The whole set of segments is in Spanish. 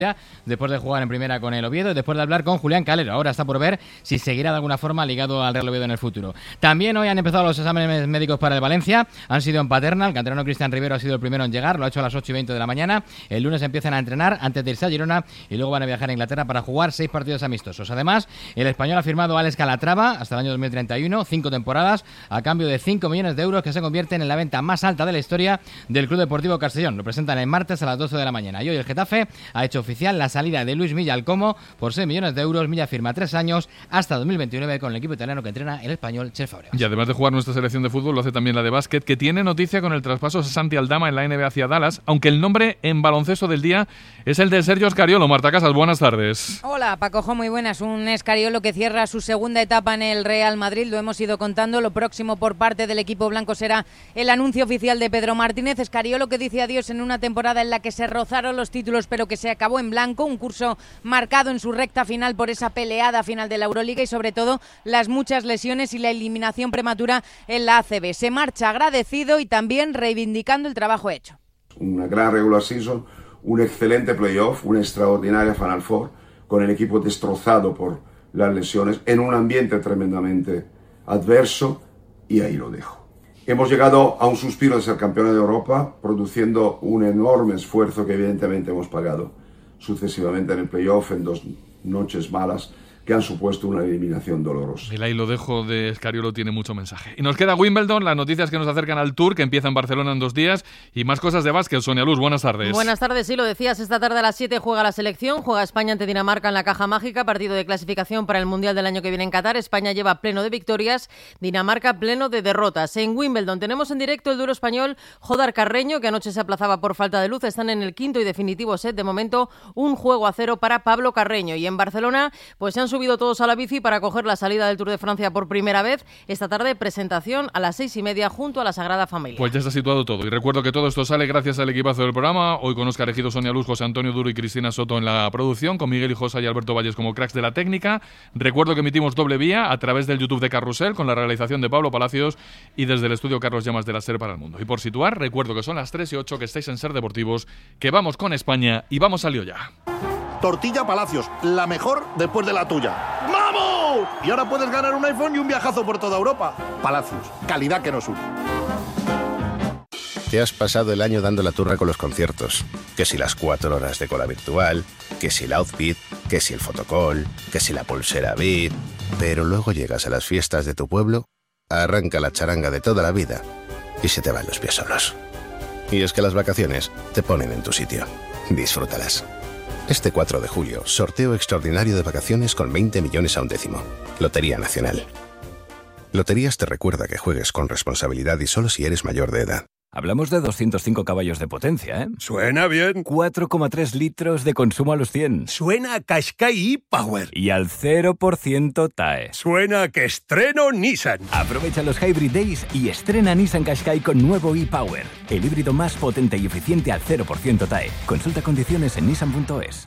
después de jugar en primera con el Oviedo y después de hablar con Julián Calero. Ahora está por ver si seguirá de alguna forma ligado al Real Oviedo en el futuro. También hoy han empezado los exámenes médicos para el Valencia, han sido en Paterna. El canterano Cristian Rivero ha sido el primero en llegar, lo ha hecho a las 8:20 de la mañana. El lunes empiezan a entrenar antes de irse a Girona y luego van a viajar a Inglaterra para jugar 6 partidos amistosos. Además, el español ha firmado a Alex Calatrava hasta el año 2031, 5 temporadas, a cambio de 5 millones de euros, que se convierten en la venta más alta de la historia del Club Deportivo Castellón. Lo presentan el martes a las 12 de la mañana. Y hoy el Getafe ha hecho oficial la salida de Luis Milla al Como por 6 millones de euros. Milla firma 3 años hasta 2029 con el equipo italiano que entrena el español Cesc Fabregas. Y además de jugar nuestra selección de fútbol, lo hace también la de básquet, que tiene noticia con el traspaso de Santi Aldama en la NBA hacia Dallas, aunque el nombre en baloncesto del día es el de Sergio Scariolo. Marta Casas, buenas tardes. Hola, Pacojo, muy buenas. Un Scariolo que cierra su segunda etapa en el Real Madrid, lo hemos ido contando. Lo próximo por parte del equipo blanco será el anuncio oficial de Pedro Martínez. Scariolo que dice adiós en una temporada en la que se rozaron los títulos pero que se acabó en blanco, un curso marcado en su recta final por esa peleada final de la Euroliga y sobre todo las muchas lesiones y la eliminación prematura en la ACB. Se marcha agradecido y también reivindicando el trabajo hecho. Una gran regular season, un excelente playoff, una extraordinaria Final Four, con el equipo destrozado por las lesiones, en un ambiente tremendamente adverso, y ahí lo dejo. Hemos llegado a un suspiro de ser campeones de Europa, produciendo un enorme esfuerzo que evidentemente hemos pagado sucesivamente en el playoff, en 2 noches malas que han supuesto una eliminación dolorosa. El ahí lo dejo de Scariolo tiene mucho mensaje. Y nos queda Wimbledon, las noticias que nos acercan al Tour, que empieza en Barcelona en 2 días, y más cosas de básquet. Sonia Luz, buenas tardes. Buenas tardes, sí, lo decías, esta tarde a las 7 juega la selección, juega España ante Dinamarca en la Caja Mágica, partido de clasificación para el Mundial del año que viene en Qatar. España lleva pleno de victorias, Dinamarca pleno de derrotas. En Wimbledon tenemos en directo el duro español Jodar Carreño, que anoche se aplazaba por falta de luz. Están en el quinto y definitivo set, de momento 1-0 para Pablo Carreño. Y en Barcelona, pues se han subido todos a la bici para coger la salida del Tour de Francia por primera vez. Esta tarde presentación a las 6:30 junto a la Sagrada Familia. Pues ya está situado todo. Y recuerdo que todo esto sale gracias al equipazo del programa. Hoy con Óscar Ejido, Sonia Luz, José Antonio Duro y Cristina Soto en la producción, con Miguel Hijosa y Alberto Valles como cracks de la técnica. Recuerdo que emitimos doble vía a través del YouTube de Carrusel con la realización de Pablo Palacios y desde el estudio Carlos Llamas de la SER para el mundo. Y por situar, recuerdo que son las 3:08, que estáis en SER Deportivos, que vamos con España y vamos al lío ya. Tortilla Palacios, la mejor después de la tuya. ¡Vamos! Y ahora puedes ganar un iPhone y un viajazo por toda Europa. Palacios, calidad que nos une. Te has pasado el año dando la turra con los conciertos. Que si las 4 horas de cola virtual, que si el outfit, que si el fotocall, que si la pulsera Beat. Pero luego llegas a las fiestas de tu pueblo, arranca la charanga de toda la vida y se te van los pies solos. Y es que las vacaciones te ponen en tu sitio. Disfrútalas. Este 4 de julio, sorteo extraordinario de vacaciones con 20 millones a un décimo. Lotería Nacional. Loterías te recuerda que juegues con responsabilidad y solo si eres mayor de edad. Hablamos de 205 caballos de potencia, ¿eh? Suena bien. 4,3 litros de consumo a los 100. Suena a Qashqai e-Power. Y al 0% TAE. Suena a que estreno Nissan. Aprovecha los Hybrid Days y estrena Nissan Qashqai con nuevo e-Power. El híbrido más potente y eficiente al 0% TAE. Consulta condiciones en nissan.es.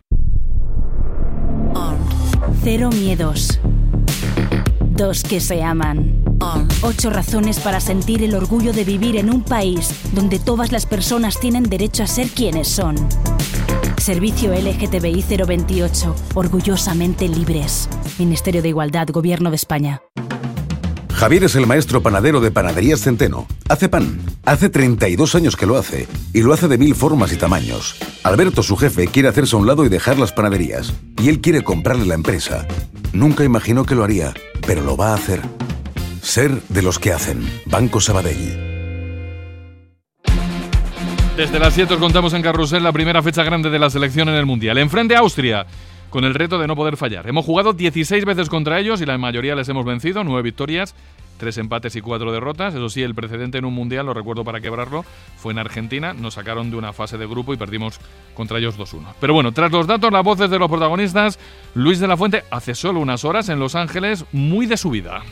Cero miedos. 2 que se aman. 8 razones para sentir el orgullo de vivir en un país donde todas las personas tienen derecho a ser quienes son. Servicio LGTBI 028. Orgullosamente libres. Ministerio de Igualdad, Gobierno de España. Javier es el maestro panadero de Panaderías Centeno. Hace pan. Hace 32 años que lo hace. Y lo hace de 1000 formas y tamaños. Alberto, su jefe, quiere hacerse a un lado y dejar las panaderías. Y él quiere comprarle la empresa. Nunca imaginó que lo haría, pero lo va a hacer. Ser de los que hacen. Banco Sabadell. Desde las 7 os contamos en Carrusel la primera fecha grande de la selección en el Mundial. Enfrente a Austria, con el reto de no poder fallar. Hemos jugado 16 veces contra ellos y la mayoría les hemos vencido, 9 victorias, 3 empates y 4 derrotas. Eso sí, el precedente en un Mundial, lo recuerdo para quebrarlo, fue en Argentina. Nos sacaron de una fase de grupo y perdimos contra ellos 2-1. Pero bueno, tras los datos, las voces de los protagonistas, Luis de la Fuente hace solo unas horas en Los Ángeles, muy de su vida.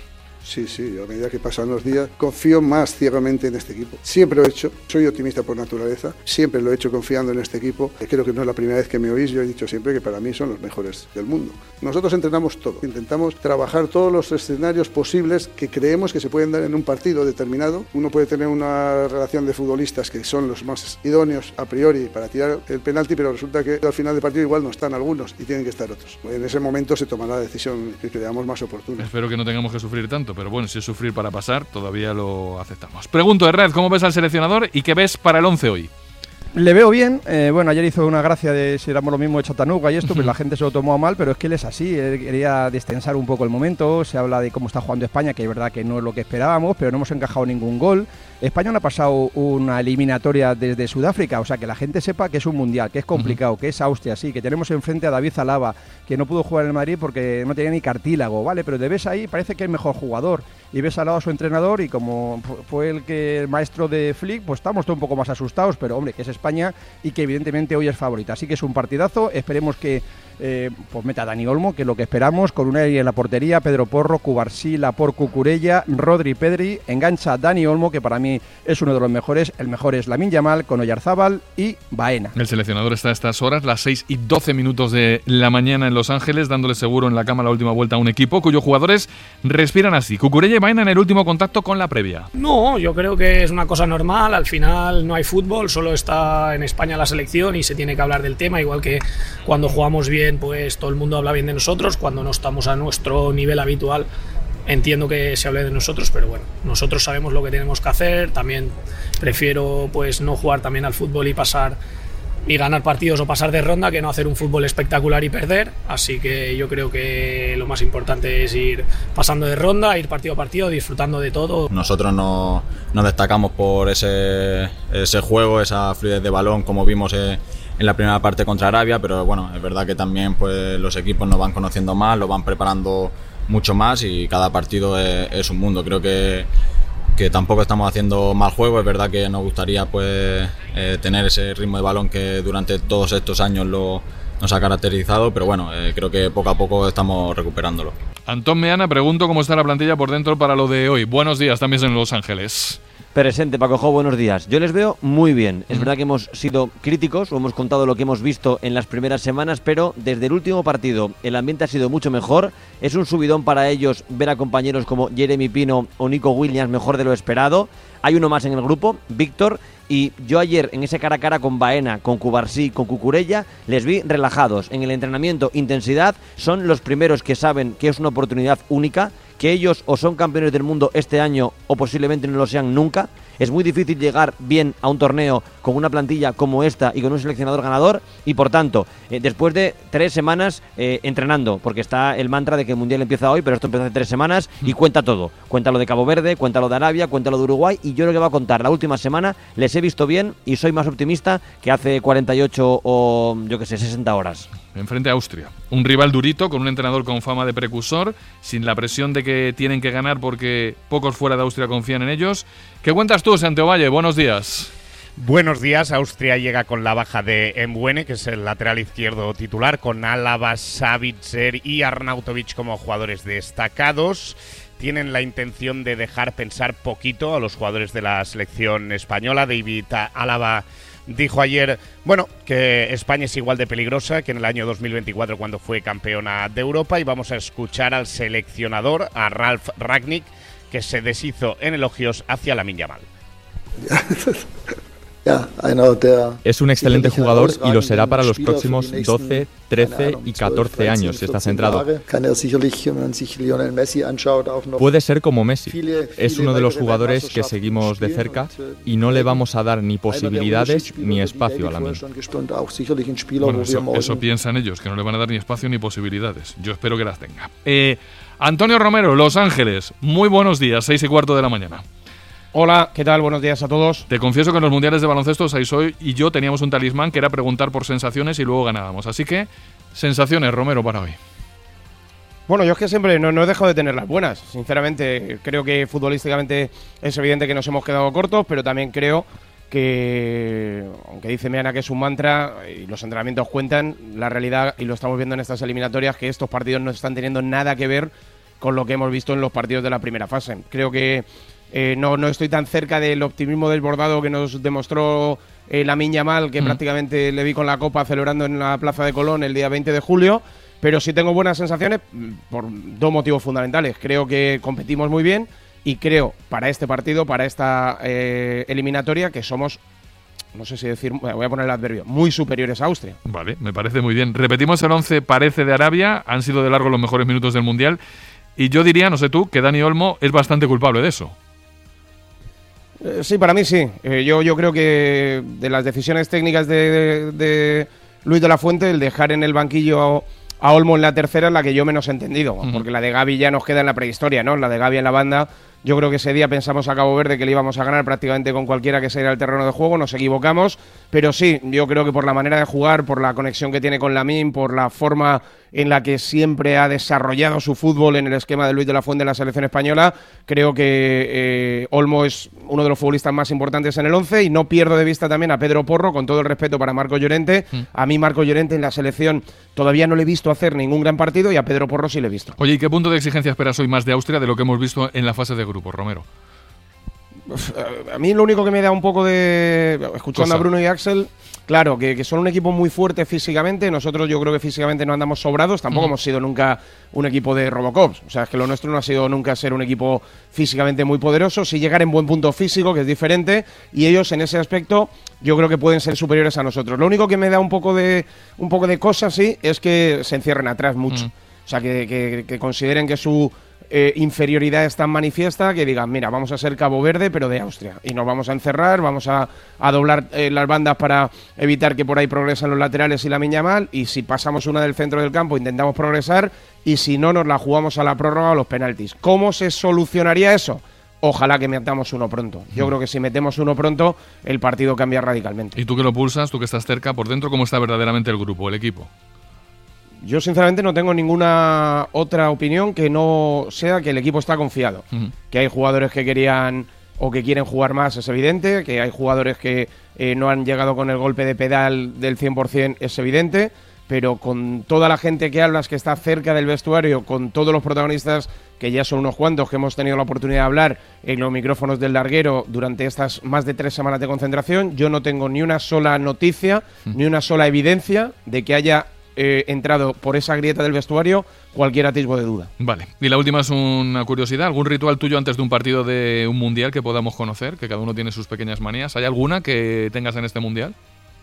Sí, a medida que pasan los días, confío más ciegamente en este equipo. Siempre lo he hecho, soy optimista por naturaleza, siempre lo he hecho confiando en este equipo. Creo que no es la primera vez que me oís, yo he dicho siempre que para mí son los mejores del mundo. Nosotros entrenamos todo, intentamos trabajar todos los escenarios posibles que creemos que se pueden dar en un partido determinado. Uno puede tener una relación de futbolistas que son los más idóneos a priori para tirar el penalti, pero resulta que al final del partido igual no están algunos y tienen que estar otros. En ese momento se tomará la decisión que creamos más oportuna. Espero que no tengamos que sufrir tanto, pero bueno, si es sufrir para pasar, todavía lo aceptamos. Pregunto, Herrera, ¿cómo ves al seleccionador y qué ves para el 11 hoy? Le veo bien, bueno, ayer hizo una gracia de si éramos lo mismo de Chattanooga y esto, pues la gente se lo tomó a mal, pero es que él es así, él quería destensar un poco el momento, se habla de cómo está jugando España, que es verdad que no es lo que esperábamos, pero no hemos encajado ningún gol. España no ha pasado una eliminatoria desde Sudáfrica, o sea, que la gente sepa que es un mundial, que es complicado, que es Austria, sí, que tenemos enfrente a David Alaba, que no pudo jugar en el Madrid porque no tenía ni cartílago, ¿vale? Pero te ves ahí, parece que es mejor jugador, y ves al lado a su entrenador, y como fue el maestro de Flick, pues estamos todos un poco más asustados, pero hombre, que es España y que evidentemente hoy es favorita, así que es un partidazo, esperemos que pues meta a Dani Olmo, que es lo que esperamos, con Unai en la portería, Pedro Porro, Cubarsí, Laporte, Cucurella, Rodri, Pedri, engancha a Dani Olmo, que para mí es uno de los mejores, el mejor es Lamine Yamal, con Oyarzábal y Baena. El seleccionador está a estas horas, las 6:12 de la mañana en Los Ángeles, dándole seguro en la cama la última vuelta a un equipo cuyos jugadores respiran así. Cucurella y Baena en el último contacto con la previa. No, yo creo que es una cosa normal, al final no hay fútbol, solo está en España la selección y se tiene que hablar del tema, igual que cuando jugamos bien, pues todo el mundo habla bien de nosotros, cuando no estamos a nuestro nivel habitual entiendo que se hable de nosotros, pero bueno, nosotros sabemos lo que tenemos que hacer, también prefiero pues no jugar también al fútbol y pasar y ganar partidos o pasar de ronda que no hacer un fútbol espectacular y perder, así que yo creo que lo más importante es ir pasando de ronda, ir partido a partido, disfrutando de todo. Nosotros nos destacamos por ese juego, esa fluidez de balón como vimos en la primera parte contra Arabia, pero bueno, es verdad que también pues los equipos nos van conociendo más, lo van preparando mucho más y cada partido es un mundo. Creo que tampoco estamos haciendo mal juego, es verdad que nos gustaría pues tener ese ritmo de balón que durante todos estos años nos ha caracterizado, pero bueno, creo que poco a poco estamos recuperándolo. Antón Meana, pregunto cómo está la plantilla por dentro para lo de hoy. Buenos días también en Los Ángeles. Presente, Paco Jo, buenos días. Yo les veo muy bien. Es verdad que hemos sido críticos, o hemos contado lo que hemos visto en las primeras semanas, pero desde el último partido el ambiente ha sido mucho mejor. Es un subidón para ellos ver a compañeros como Jeremy Pino o Nico Williams mejor de lo esperado. Hay uno más en el grupo, Víctor, y yo ayer en ese cara a cara con Baena, con Cubarsí, con Cucurella, les vi relajados. En el entrenamiento, intensidad, son los primeros que saben que es una oportunidad única, que ellos o son campeones del mundo este año o posiblemente no lo sean nunca. Es muy difícil llegar bien a un torneo con una plantilla como esta y con un seleccionador ganador y por tanto, después de 3 semanas entrenando, porque está el mantra de que el Mundial empieza hoy, pero esto empezó hace 3 semanas y cuenta todo. Cuenta lo de Cabo Verde, cuenta lo de Arabia, cuenta lo de Uruguay y yo lo que va a contar la última semana les he visto bien y soy más optimista que hace 48 o yo que sé, 60 horas. Enfrente a Austria, un rival durito con un entrenador con fama de precursor, sin la presión de que tienen que ganar porque pocos fuera de Austria confían en ellos. ¿Qué cuentas tú, Santiago Valle? Buenos días. Buenos días. Austria llega con la baja de Embuene, que es el lateral izquierdo titular, con Álava, Savitzer y Arnautovic como jugadores destacados. Tienen la intención de dejar pensar poquito a los jugadores de la selección española. David Álava dijo ayer, bueno, que España es igual de peligrosa que en el año 2024 cuando fue campeona de Europa, y vamos a escuchar al seleccionador, a Ralf Rangnick, que se deshizo en elogios hacia Lamine Yamal. Es un excelente jugador y lo será para los próximos 12, 13 y 14 años si está centrado. Puede ser como Messi. Es uno de los jugadores que seguimos de cerca y no le vamos a dar ni posibilidades ni espacio a Lamine. Bueno, eso piensan ellos, que no le van a dar ni espacio ni posibilidades. Yo espero que las tenga. Antonio Romero, Los Ángeles. Muy buenos días, 6:15 de la mañana. Hola, ¿qué tal? Buenos días a todos. Te confieso que en los mundiales de baloncesto Saisoy y yo teníamos un talismán que era preguntar por sensaciones y luego ganábamos. Así que, sensaciones, Romero, para hoy. Bueno, yo es que siempre no he dejado de tener las buenas. Sinceramente, creo que futbolísticamente es evidente que nos hemos quedado cortos, pero también creo que, aunque dice Meana que es un mantra y los entrenamientos cuentan, la realidad, y lo estamos viendo en estas eliminatorias, que estos partidos no están teniendo nada que ver con lo que hemos visto en los partidos de la primera fase. Creo que no estoy tan cerca del optimismo desbordado que nos demostró Lamine Yamal, que prácticamente le vi con la Copa celebrando en la Plaza de Colón el día 20 de julio, pero sí tengo buenas sensaciones por dos motivos fundamentales. Creo que competimos muy bien y creo para este partido, para esta eliminatoria, que somos, no sé si decir, voy a poner el adverbio, muy superiores a Austria. Vale, me parece muy bien. Repetimos el 11, parece de Arabia, han sido de largo los mejores minutos del Mundial, y yo diría, no sé tú, que Dani Olmo es bastante culpable de eso. Sí, para mí sí. Yo creo que de las decisiones técnicas de Luis de la Fuente, el dejar en el banquillo a Olmo en la tercera es la que yo menos he entendido, porque la de Gavi ya nos queda en la prehistoria, ¿no? La de Gavi en la banda, yo creo que ese día pensamos a Cabo Verde que le íbamos a ganar prácticamente con cualquiera que sea el terreno de juego, nos equivocamos, pero sí, yo creo que por la manera de jugar, por la conexión que tiene con Lamine, por la forma en la que siempre ha desarrollado su fútbol en el esquema de Luis de la Fuente en la selección española, creo que Olmo es uno de los futbolistas más importantes en el 11 y no pierdo de vista también a Pedro Porro, con todo el respeto para Marco Llorente. A mí Marco Llorente en la selección todavía no le he visto hacer ningún gran partido y a Pedro Porro sí le he visto. Oye, ¿y qué punto de exigencia esperas hoy más de Austria de lo que hemos visto en la fase de grupos, Romero? A mí lo único que me da un poco de... Escuchando a Bruno y Axel, claro, que son un equipo muy fuerte físicamente. Nosotros yo creo que físicamente no andamos sobrados. Tampoco hemos sido nunca un equipo de Robocops. O sea, es que lo nuestro no ha sido nunca ser un equipo físicamente muy poderoso. Sí llegar en buen punto físico, que es diferente. Y ellos en ese aspecto yo creo que pueden ser superiores a nosotros. Lo único que me da un poco de cosas, sí, es que se encierren atrás mucho. O sea, que consideren que su... inferioridad es tan manifiesta que digan, mira, vamos a ser Cabo Verde pero de Austria y nos vamos a encerrar, vamos a doblar las bandas para evitar que por ahí progresen los laterales y Lamine Yamal, y si pasamos una del centro del campo intentamos progresar y si no nos la jugamos a la prórroga o los penaltis. ¿Cómo se solucionaría eso? Ojalá que metamos uno pronto. Yo creo que si metemos uno pronto el partido cambia radicalmente. Y tú que lo pulsas, tú que estás cerca, por dentro, ¿cómo está verdaderamente el grupo, el equipo? Yo sinceramente no tengo ninguna otra opinión que no sea que el equipo está confiado. Que hay jugadores que querían o que quieren jugar más, es evidente. Que hay jugadores que no han llegado con el golpe de pedal del 100%, es evidente. Pero con toda la gente que hablas que está cerca del vestuario, con todos los protagonistas, que ya son unos cuantos que hemos tenido la oportunidad de hablar en los micrófonos del larguero durante estas más de 3 semanas de concentración, yo no tengo ni una sola noticia, ni una sola evidencia de que haya entrado por esa grieta del vestuario cualquier atisbo de duda. Vale, y la última es una curiosidad. ¿Algún ritual tuyo antes de un partido de un mundial que podamos conocer? Que cada uno tiene sus pequeñas manías. ¿Hay alguna que tengas en este mundial?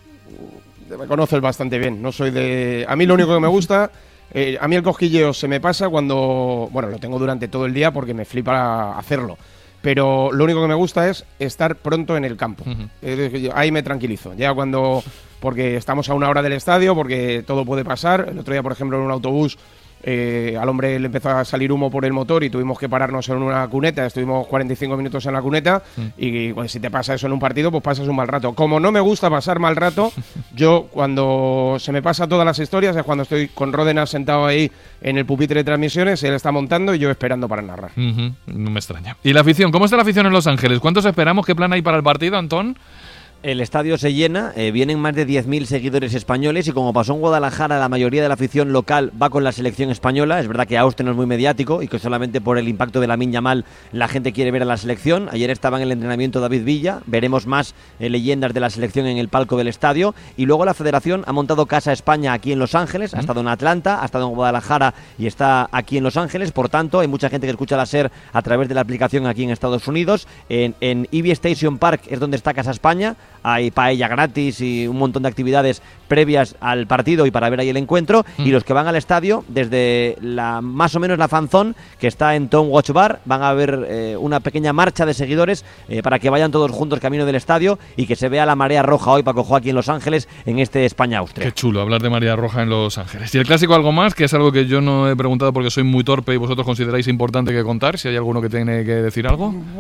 Me conoces bastante bien, no soy de... A mí lo único que me gusta... a mí el cosquilleo se me pasa cuando... Bueno, lo tengo durante todo el día porque me flipa hacerlo. Pero lo único que me gusta es estar pronto en el campo. Ahí me tranquilizo. Ya cuando... Porque estamos a 1 hora del estadio, porque todo puede pasar. El otro día, por ejemplo, en un autobús, al hombre le empezó a salir humo por el motor y tuvimos que pararnos en una cuneta. Estuvimos 45 minutos en la cuneta y pues, si te pasa eso en un partido, pues pasas un mal rato. Como no me gusta pasar mal rato, yo cuando se me pasa todas las historias es cuando estoy con Ródenas sentado ahí en el pupitre de transmisiones, él está montando y yo esperando para narrar. No me extraña. ¿Y la afición? ¿Cómo está la afición en Los Ángeles? ¿Cuántos esperamos? ¿Qué plan hay para el partido, Antón? El estadio se llena, vienen más de 10.000 seguidores españoles y como pasó en Guadalajara, la mayoría de la afición local va con la selección española. Es verdad que Austria no es muy mediático y que solamente por el impacto de Lamine Yamal la gente quiere ver a la selección. Ayer estaba en el entrenamiento David Villa, veremos más leyendas de la selección en el palco del estadio. Y luego la federación ha montado Casa España aquí en Los Ángeles, ha estado en Atlanta, ha estado en Guadalajara y está aquí en Los Ángeles. Por tanto, hay mucha gente que escucha la SER a través de la aplicación aquí en Estados Unidos. En EV Station Park es donde está Casa España. Hay paella gratis y un montón de actividades previas al partido y para ver ahí el encuentro. Y los que van al estadio, desde más o menos la fanzone, que está en Tom Watch Bar, van a ver una pequeña marcha de seguidores para que vayan todos juntos camino del estadio y que se vea la marea roja hoy, Paco Jo, aquí en Los Ángeles, en este España-Austria. Qué chulo hablar de marea roja en Los Ángeles. Y el clásico, algo más, que es algo que yo no he preguntado porque soy muy torpe y vosotros consideráis importante que contar, si hay alguno que tiene que decir algo.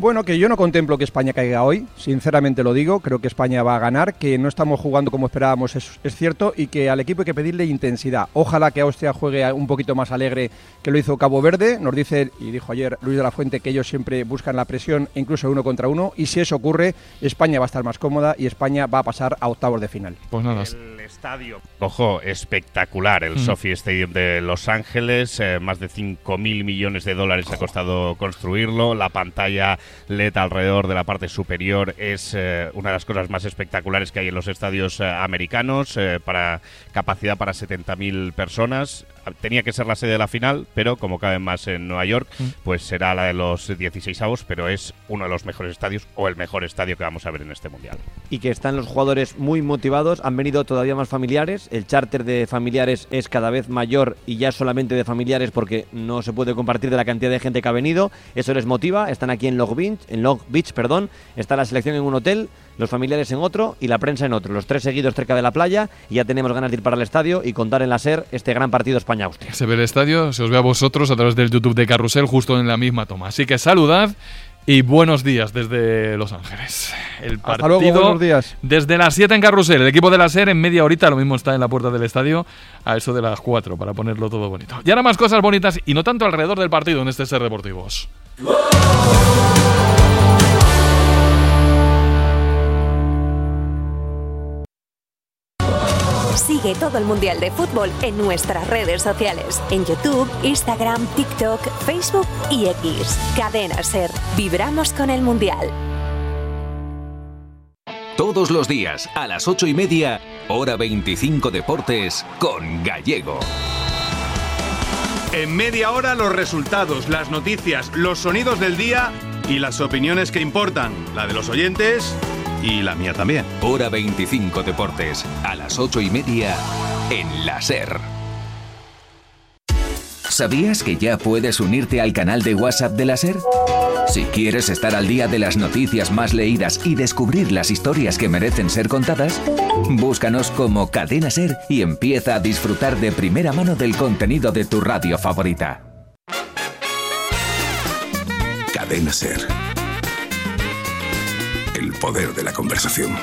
Bueno, que yo no contemplo que España caiga hoy, sinceramente lo digo, creo que España va a ganar, que no estamos jugando como esperábamos, es cierto, y que al equipo hay que pedirle intensidad. Ojalá que Austria juegue un poquito más alegre que lo hizo Cabo Verde, nos dice, y dijo ayer Luis de la Fuente, que ellos siempre buscan la presión, incluso 1 contra 1, y si eso ocurre, España va a estar más cómoda y España va a pasar a octavos de final. Pues nada. El estadio, ojo, espectacular, el SoFi Stadium de Los Ángeles, más de 5.000 millones de dólares ha costado construirlo, la pantalla LED alrededor de la parte superior es una de las cosas más espectaculares que hay en los estadios americanos, para capacidad para 70.000 personas. Tenía que ser la sede de la final, pero como caben más en Nueva York, pues será la de los 16avos, pero es uno de los mejores estadios o el mejor estadio que vamos a ver en este Mundial. Y que están los jugadores muy motivados, han venido todavía más familiares, el charter de familiares es cada vez mayor y ya solamente de familiares porque no se puede compartir de la cantidad de gente que ha venido, eso les motiva, están aquí en Long Beach, está la selección en un hotel, los familiares en otro y la prensa en otro, los 3 seguidos cerca de la playa, y ya tenemos ganas de ir para el estadio y contar en la SER este gran partido España-Austria. Se ve el estadio, se os ve a vosotros a través del YouTube de Carrusel justo en la misma toma, así que saludad y buenos días desde Los Ángeles. El partido hasta luego, buenos días. Desde las 7 en Carrusel, el equipo de la SER en media horita, lo mismo está en la puerta del estadio a eso de las 4 para ponerlo todo bonito. Y ahora más cosas bonitas y no tanto alrededor del partido en este SER Deportivos. Sigue todo el Mundial de Fútbol en nuestras redes sociales, en YouTube, Instagram, TikTok, Facebook y X. Cadena SER. Vibramos con el Mundial. Todos los días, a las 8:30, Hora 25 Deportes, con Gallego. En media hora los resultados, las noticias, los sonidos del día y las opiniones que importan. La de los oyentes y la mía también. Hora 25 Deportes, a las 8:30 en la SER. ¿Sabías que ya puedes unirte al canal de WhatsApp de la SER? Si quieres estar al día de las noticias más leídas y descubrir las historias que merecen ser contadas, búscanos como Cadena SER y empieza a disfrutar de primera mano del contenido de tu radio favorita. Cadena SER. El poder de la conversación.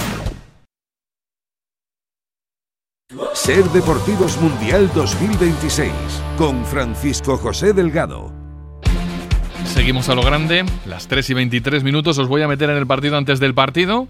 SER Deportivos Mundial 2026 con Francisco José Delgado. Seguimos a lo grande, las 3:23, os voy a meter en el partido antes del partido.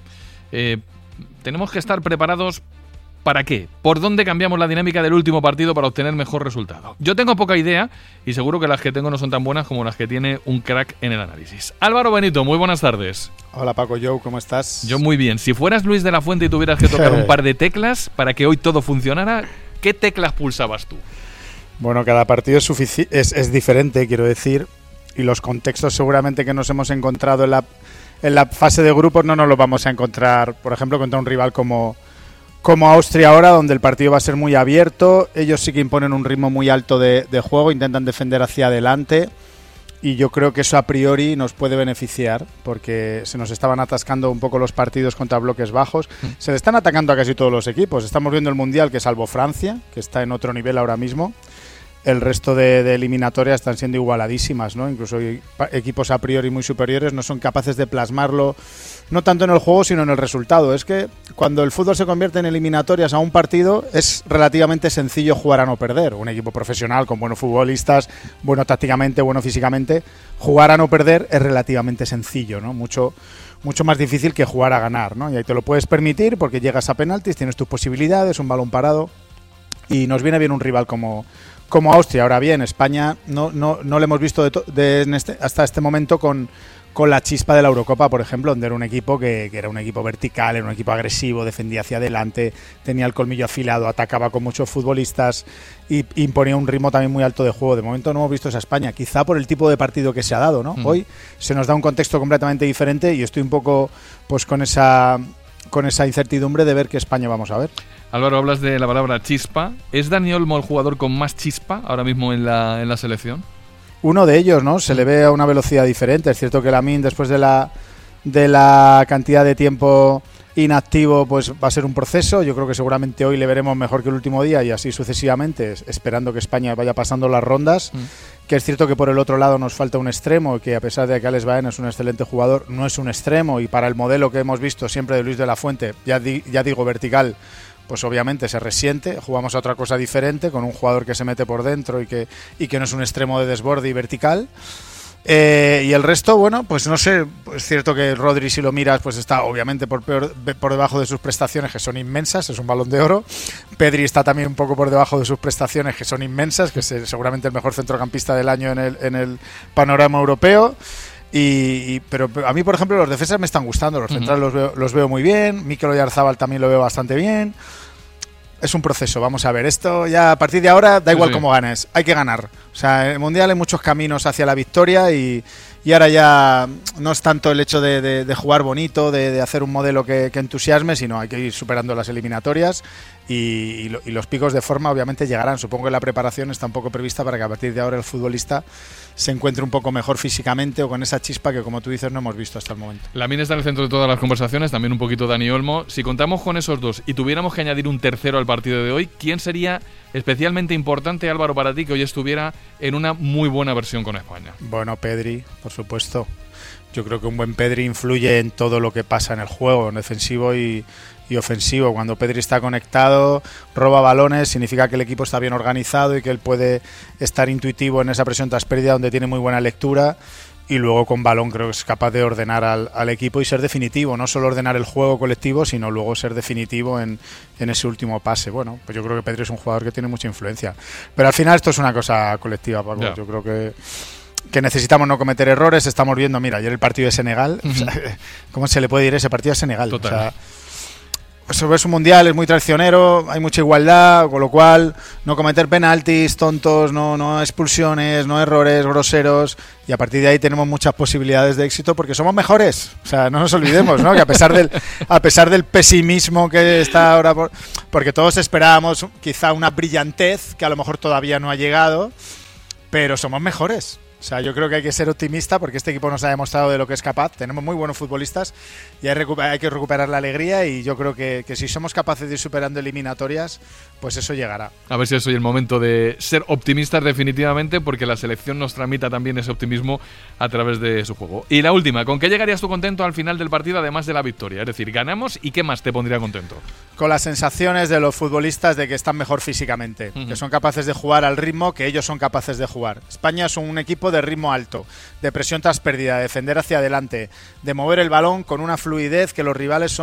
Tenemos que estar preparados. ¿Para qué? ¿Por dónde cambiamos la dinámica del último partido para obtener mejor resultado? Yo tengo poca idea y seguro que las que tengo no son tan buenas como las que tiene un crack en el análisis. Álvaro Benito, muy buenas tardes. Hola Paco, Joe, ¿cómo estás? Yo muy bien. Si fueras Luis de la Fuente y tuvieras que tocar un par de teclas para que hoy todo funcionara, ¿qué teclas pulsabas tú? Bueno, cada partido es diferente, quiero decir, y los contextos seguramente que nos hemos encontrado en la fase de grupos no nos los vamos a encontrar, por ejemplo, contra un rival como Austria ahora, donde el partido va a ser muy abierto. Ellos sí que imponen un ritmo muy alto de juego, intentan defender hacia adelante y yo creo que eso a priori nos puede beneficiar porque se nos estaban atascando un poco los partidos contra bloques bajos. Se le están atacando a casi todos los equipos. Estamos viendo el Mundial que salvo Francia, que está en otro nivel ahora mismo. El resto de eliminatorias están siendo igualadísimas, ¿no? Incluso equipos a priori muy superiores no son capaces de plasmarlo, no tanto en el juego, sino en el resultado. Es que cuando el fútbol se convierte en eliminatorias a un partido, es relativamente sencillo jugar a no perder. Un equipo profesional con buenos futbolistas, bueno tácticamente, bueno físicamente, jugar a no perder es relativamente sencillo, ¿no? Mucho más difícil que jugar a ganar, ¿no? Y ahí te lo puedes permitir porque llegas a penaltis, tienes tus posibilidades, un balón parado y nos viene bien un rival como Austria. Ahora bien, España no le hemos visto hasta este momento con la chispa de la Eurocopa, por ejemplo, donde era un equipo que era un equipo vertical, era un equipo agresivo, defendía hacia adelante, tenía el colmillo afilado, atacaba con muchos futbolistas y imponía un ritmo también muy alto de juego. De momento no hemos visto esa España, quizá por el tipo de partido que se ha dado, ¿no? Hoy se nos da un contexto completamente diferente y estoy un poco pues con esa incertidumbre de ver qué España vamos a ver. Álvaro, hablas de la palabra chispa. ¿Es Dani Olmo el jugador con más chispa ahora mismo en la selección? Uno de ellos, ¿no? Se le ve a una velocidad diferente. Es cierto que Lamine, después de la cantidad de tiempo inactivo, pues va a ser un proceso. Yo creo que seguramente hoy le veremos mejor que el último día y así sucesivamente, esperando que España vaya pasando las rondas. que es cierto que por el otro lado nos falta un extremo, que a pesar de que Alex Baena es un excelente jugador, no es un extremo, y para el modelo que hemos visto siempre de Luis de la Fuente, ya digo vertical, pues obviamente se resiente. Jugamos a otra cosa diferente, con un jugador que se mete por dentro y que no es un extremo de desborde y vertical. Y el resto, bueno, pues no sé, es cierto que Rodri, si lo miras, pues está obviamente por debajo de sus prestaciones, que son inmensas, es un Balón de Oro. Pedri está también un poco por debajo de sus prestaciones, que son inmensas, que es seguramente el mejor centrocampista del año en el panorama europeo. Pero a mí, por ejemplo, los defensas me están gustando, los centrales los veo muy bien, Mikel Oyarzabal también lo veo bastante bien. Es un proceso, vamos a ver, esto ya a partir de ahora da igual cómo ganes, hay que ganar. O sea, en el Mundial hay muchos caminos hacia la victoria y ahora ya no es tanto el hecho de jugar bonito, de hacer un modelo que entusiasme, sino hay que ir superando las eliminatorias y los picos de forma obviamente llegarán. Supongo que la preparación está un poco prevista para que a partir de ahora el futbolista se encuentre un poco mejor físicamente o con esa chispa que, como tú dices, no hemos visto hasta el momento. Lamine está en el centro de todas las conversaciones, también un poquito Dani Olmo. Si contamos con esos dos y tuviéramos que añadir un tercero al partido de hoy, ¿quién sería especialmente importante, Álvaro, para ti, que hoy estuviera en una muy buena versión con España? Bueno, Pedri, por supuesto. Yo creo que un buen Pedri influye en todo lo que pasa en el juego, en defensivo y ofensivo. Cuando Pedri está conectado, roba balones, significa que el equipo está bien organizado y que él puede estar intuitivo en esa presión tras pérdida, donde tiene muy buena lectura, y luego con balón creo que es capaz de ordenar al equipo y ser definitivo, no solo ordenar el juego colectivo, sino luego ser definitivo en ese último pase. Bueno, pues yo creo que Pedri es un jugador que tiene mucha influencia, pero al final esto es una cosa colectiva, Paco. Yeah. Yo creo que necesitamos no cometer errores. Estamos viendo, mira, ayer el partido de Senegal, o sea, ¿cómo se le puede ir ese partido a Senegal? Total. O sea, pues es un mundial, es muy traicionero, hay mucha igualdad, con lo cual no cometer penaltis tontos, no expulsiones, no errores groseros, y a partir de ahí tenemos muchas posibilidades de éxito porque somos mejores. O sea, no nos olvidemos, ¿no? Que a pesar del pesimismo que está ahora, porque todos esperábamos quizá una brillantez que a lo mejor todavía no ha llegado, pero somos mejores. O sea, yo creo que hay que ser optimista porque este equipo nos ha demostrado de lo que es capaz. Tenemos muy buenos futbolistas y hay que recuperar la alegría, y yo creo que si somos capaces de ir superando eliminatorias, pues eso llegará. A ver si es hoy el momento de ser optimistas definitivamente, porque la selección nos tramita también ese optimismo a través de su juego. Y la última, ¿con qué llegarías tú contento al final del partido además de la victoria? Es decir, ganamos, ¿y qué más te pondría contento? Con las sensaciones de los futbolistas de que están mejor físicamente, que son capaces de jugar al ritmo que ellos son capaces de jugar. España es un equipo de ritmo alto, de presión tras pérdida, de defender hacia adelante, de mover el balón con una fluidez que los rivales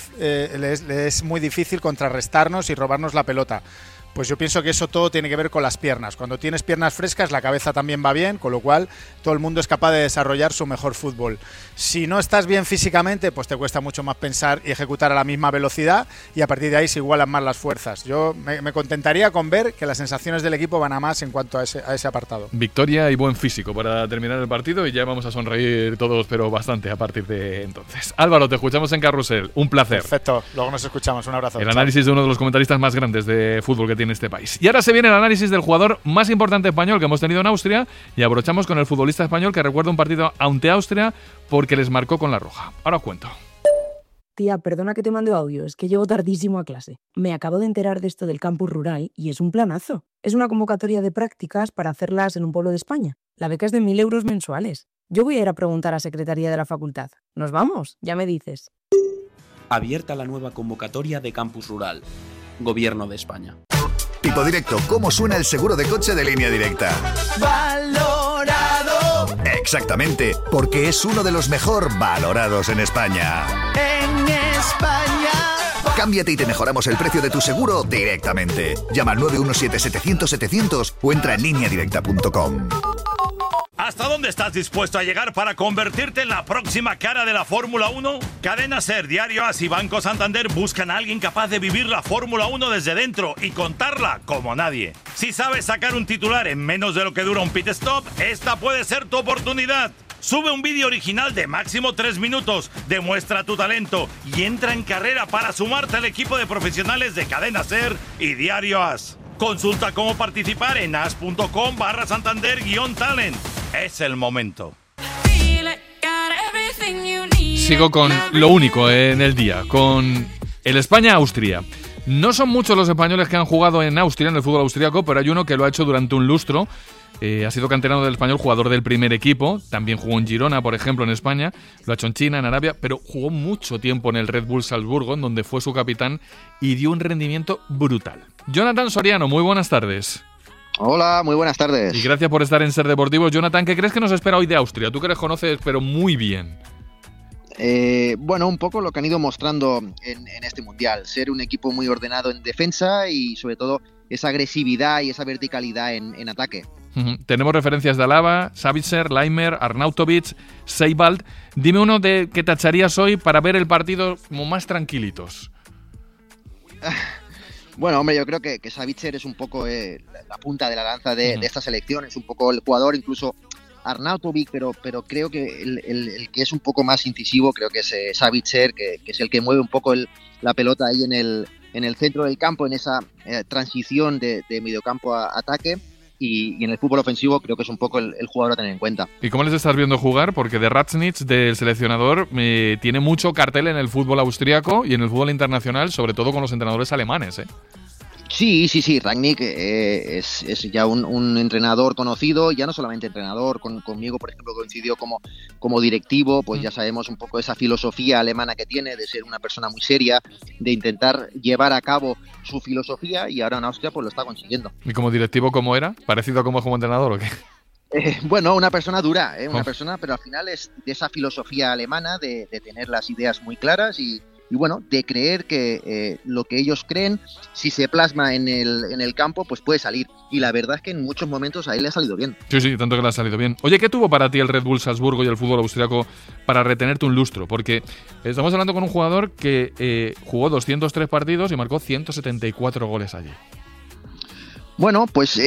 les es muy difícil contrarrestarnos y robarnos la pelota. Pues yo pienso que eso todo tiene que ver con las piernas. Cuando tienes piernas frescas, la cabeza también va bien, con lo cual todo el mundo es capaz de desarrollar su mejor fútbol. Si no estás bien físicamente, pues te cuesta mucho más pensar y ejecutar a la misma velocidad, y a partir de ahí se igualan más las fuerzas. Yo me contentaría con ver que las sensaciones del equipo van a más en cuanto a ese apartado. Victoria y buen físico para terminar el partido, y ya vamos a sonreír todos, pero bastante a partir de entonces. Álvaro, te escuchamos en Carrusel. Un placer. Perfecto, luego nos escuchamos. Un abrazo. El análisis de uno de los comentaristas más grandes de fútbol que tiene este país. Y ahora se viene el análisis del jugador más importante español que hemos tenido en Austria, y abrochamos con el futbolista español que recuerda un partido ante Austria porque les marcó con la roja. Ahora os cuento. Tía, perdona que te mande audio, es que llego tardísimo a clase. Me acabo de enterar de esto del campus rural y es un planazo. Es una convocatoria de prácticas para hacerlas en un pueblo de España. La beca es de 1.000 euros mensuales. Yo voy a ir a preguntar a Secretaría de la Facultad. ¿Nos vamos? Ya me dices. Abierta la nueva convocatoria de campus rural. Gobierno de España. Tipo Directo, ¿cómo suena el seguro de coche de Línea Directa? ¡Valorado! Exactamente, porque es uno de los mejor valorados en España. ¡En España! Cámbiate y te mejoramos el precio de tu seguro directamente. Llama al 917-700-700 o entra en lineadirecta.com. ¿Hasta dónde estás dispuesto a llegar para convertirte en la próxima cara de la Fórmula 1? Cadena SER, Diario AS y Banco Santander buscan a alguien capaz de vivir la Fórmula 1 desde dentro y contarla como nadie. Si sabes sacar un titular en menos de lo que dura un pit stop, esta puede ser tu oportunidad. Sube un vídeo original de máximo 3 minutos, demuestra tu talento y entra en carrera para sumarte al equipo de profesionales de Cadena SER y Diario AS. Consulta cómo participar en as.com/Santander-talent. Es el momento. Sigo con lo único en el día, con el España-Austria. No son muchos los españoles que han jugado en Austria, en el fútbol austriaco, pero hay uno que lo ha hecho durante un lustro. Ha sido canterano del Español, jugador del primer equipo. También jugó en Girona, por ejemplo, en España. Lo ha hecho en China, en Arabia, pero jugó mucho tiempo en el Red Bull Salzburgo, en donde fue su capitán y dio un rendimiento brutal. Jonathan Soriano, muy buenas tardes. Hola, muy buenas tardes. Y gracias por estar en Ser Deportivo. Jonathan, ¿qué crees que nos espera hoy de Austria? Tú que les conoces, pero muy bien. Bueno, un poco lo que han ido mostrando en este Mundial. Ser un equipo muy ordenado en defensa y sobre todo esa agresividad y esa verticalidad en ataque. Tenemos referencias de Alaba, Savitzer, Laimer, Arnautovic, Seibald. Dime uno de que tacharías hoy para ver el partido como más tranquilitos. Bueno, hombre, yo creo que Savitzer es un poco la punta de la lanza de esta selección. Es un poco el jugador, incluso Arnautovic, pero creo que el que es un poco más incisivo, creo que es Savitzer, que es el que mueve un poco la pelota ahí en el centro del campo, en esa transición de mediocampo a ataque. Y en el fútbol ofensivo creo que es un poco el jugador a tener en cuenta. ¿Y cómo les estás viendo jugar? Porque de Ratznitz, del seleccionador, tiene mucho cartel en el fútbol austriaco y en el fútbol internacional, sobre todo con los entrenadores alemanes, ¿eh? Sí, Rangnick es ya un entrenador conocido, ya no solamente entrenador, conmigo por ejemplo coincidió como directivo, pues ya sabemos un poco esa filosofía alemana que tiene, de ser una persona muy seria, de intentar llevar a cabo su filosofía, y ahora en Austria pues lo está consiguiendo. ¿Y como directivo cómo era? ¿Parecido a como entrenador o qué? Bueno, una persona dura, persona, pero al final es de esa filosofía alemana, de tener las ideas muy claras y bueno, de creer que lo que ellos creen, si se plasma en el campo, pues puede salir. Y la verdad es que en muchos momentos a él le ha salido bien. Sí, tanto que le ha salido bien. Oye, ¿qué tuvo para ti el Red Bull Salzburgo y el fútbol austriaco para retenerte un lustro? Porque estamos hablando con un jugador que jugó 203 partidos y marcó 174 goles allí. Bueno, pues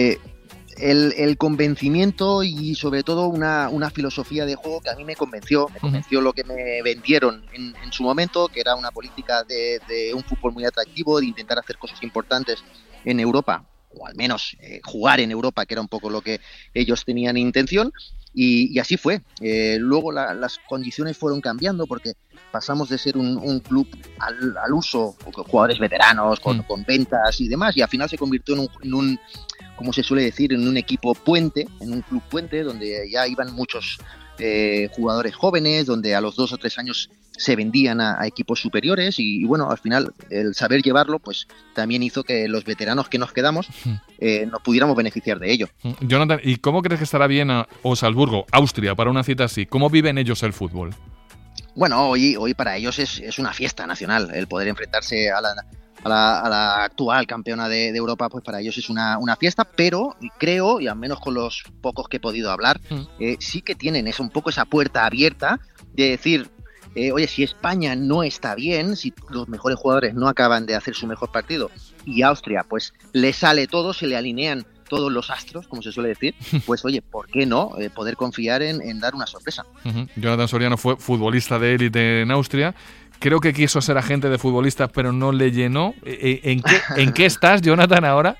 el convencimiento y sobre todo una filosofía de juego que a mí me convenció lo que me vendieron en su momento, que era una política de un fútbol muy atractivo, de intentar hacer cosas importantes en Europa, o al menos jugar en Europa, que era un poco lo que ellos tenían intención, y así fue. Luego las condiciones fueron cambiando porque pasamos de ser un club al uso, con jugadores veteranos, con ventas y demás, y al final se convirtió en un como se suele decir, en un equipo puente, en un club puente, donde ya iban muchos jugadores jóvenes, donde a los 2 o 3 años se vendían a equipos superiores y bueno, al final el saber llevarlo pues también hizo que los veteranos que nos quedamos nos pudiéramos beneficiar de ello. Jonathan, ¿y cómo crees que estará Viena o Salzburgo, Austria, para una cita así? ¿Cómo viven ellos el fútbol? Bueno, hoy para ellos es una fiesta nacional el poder enfrentarse a la actual campeona de Europa, pues para ellos es una fiesta, pero creo, y al menos con los pocos que he podido hablar, sí que tienen un poco esa puerta abierta de decir, oye, si España no está bien, si los mejores jugadores no acaban de hacer su mejor partido y Austria pues le sale todo, se le alinean todos los astros, como se suele decir, pues oye, ¿por qué no poder confiar en dar una sorpresa? Jonathan Soriano fue futbolista de élite en Austria. Creo que quiso ser agente de futbolistas, pero no le llenó. ¿En qué estás, Jonathan, ahora?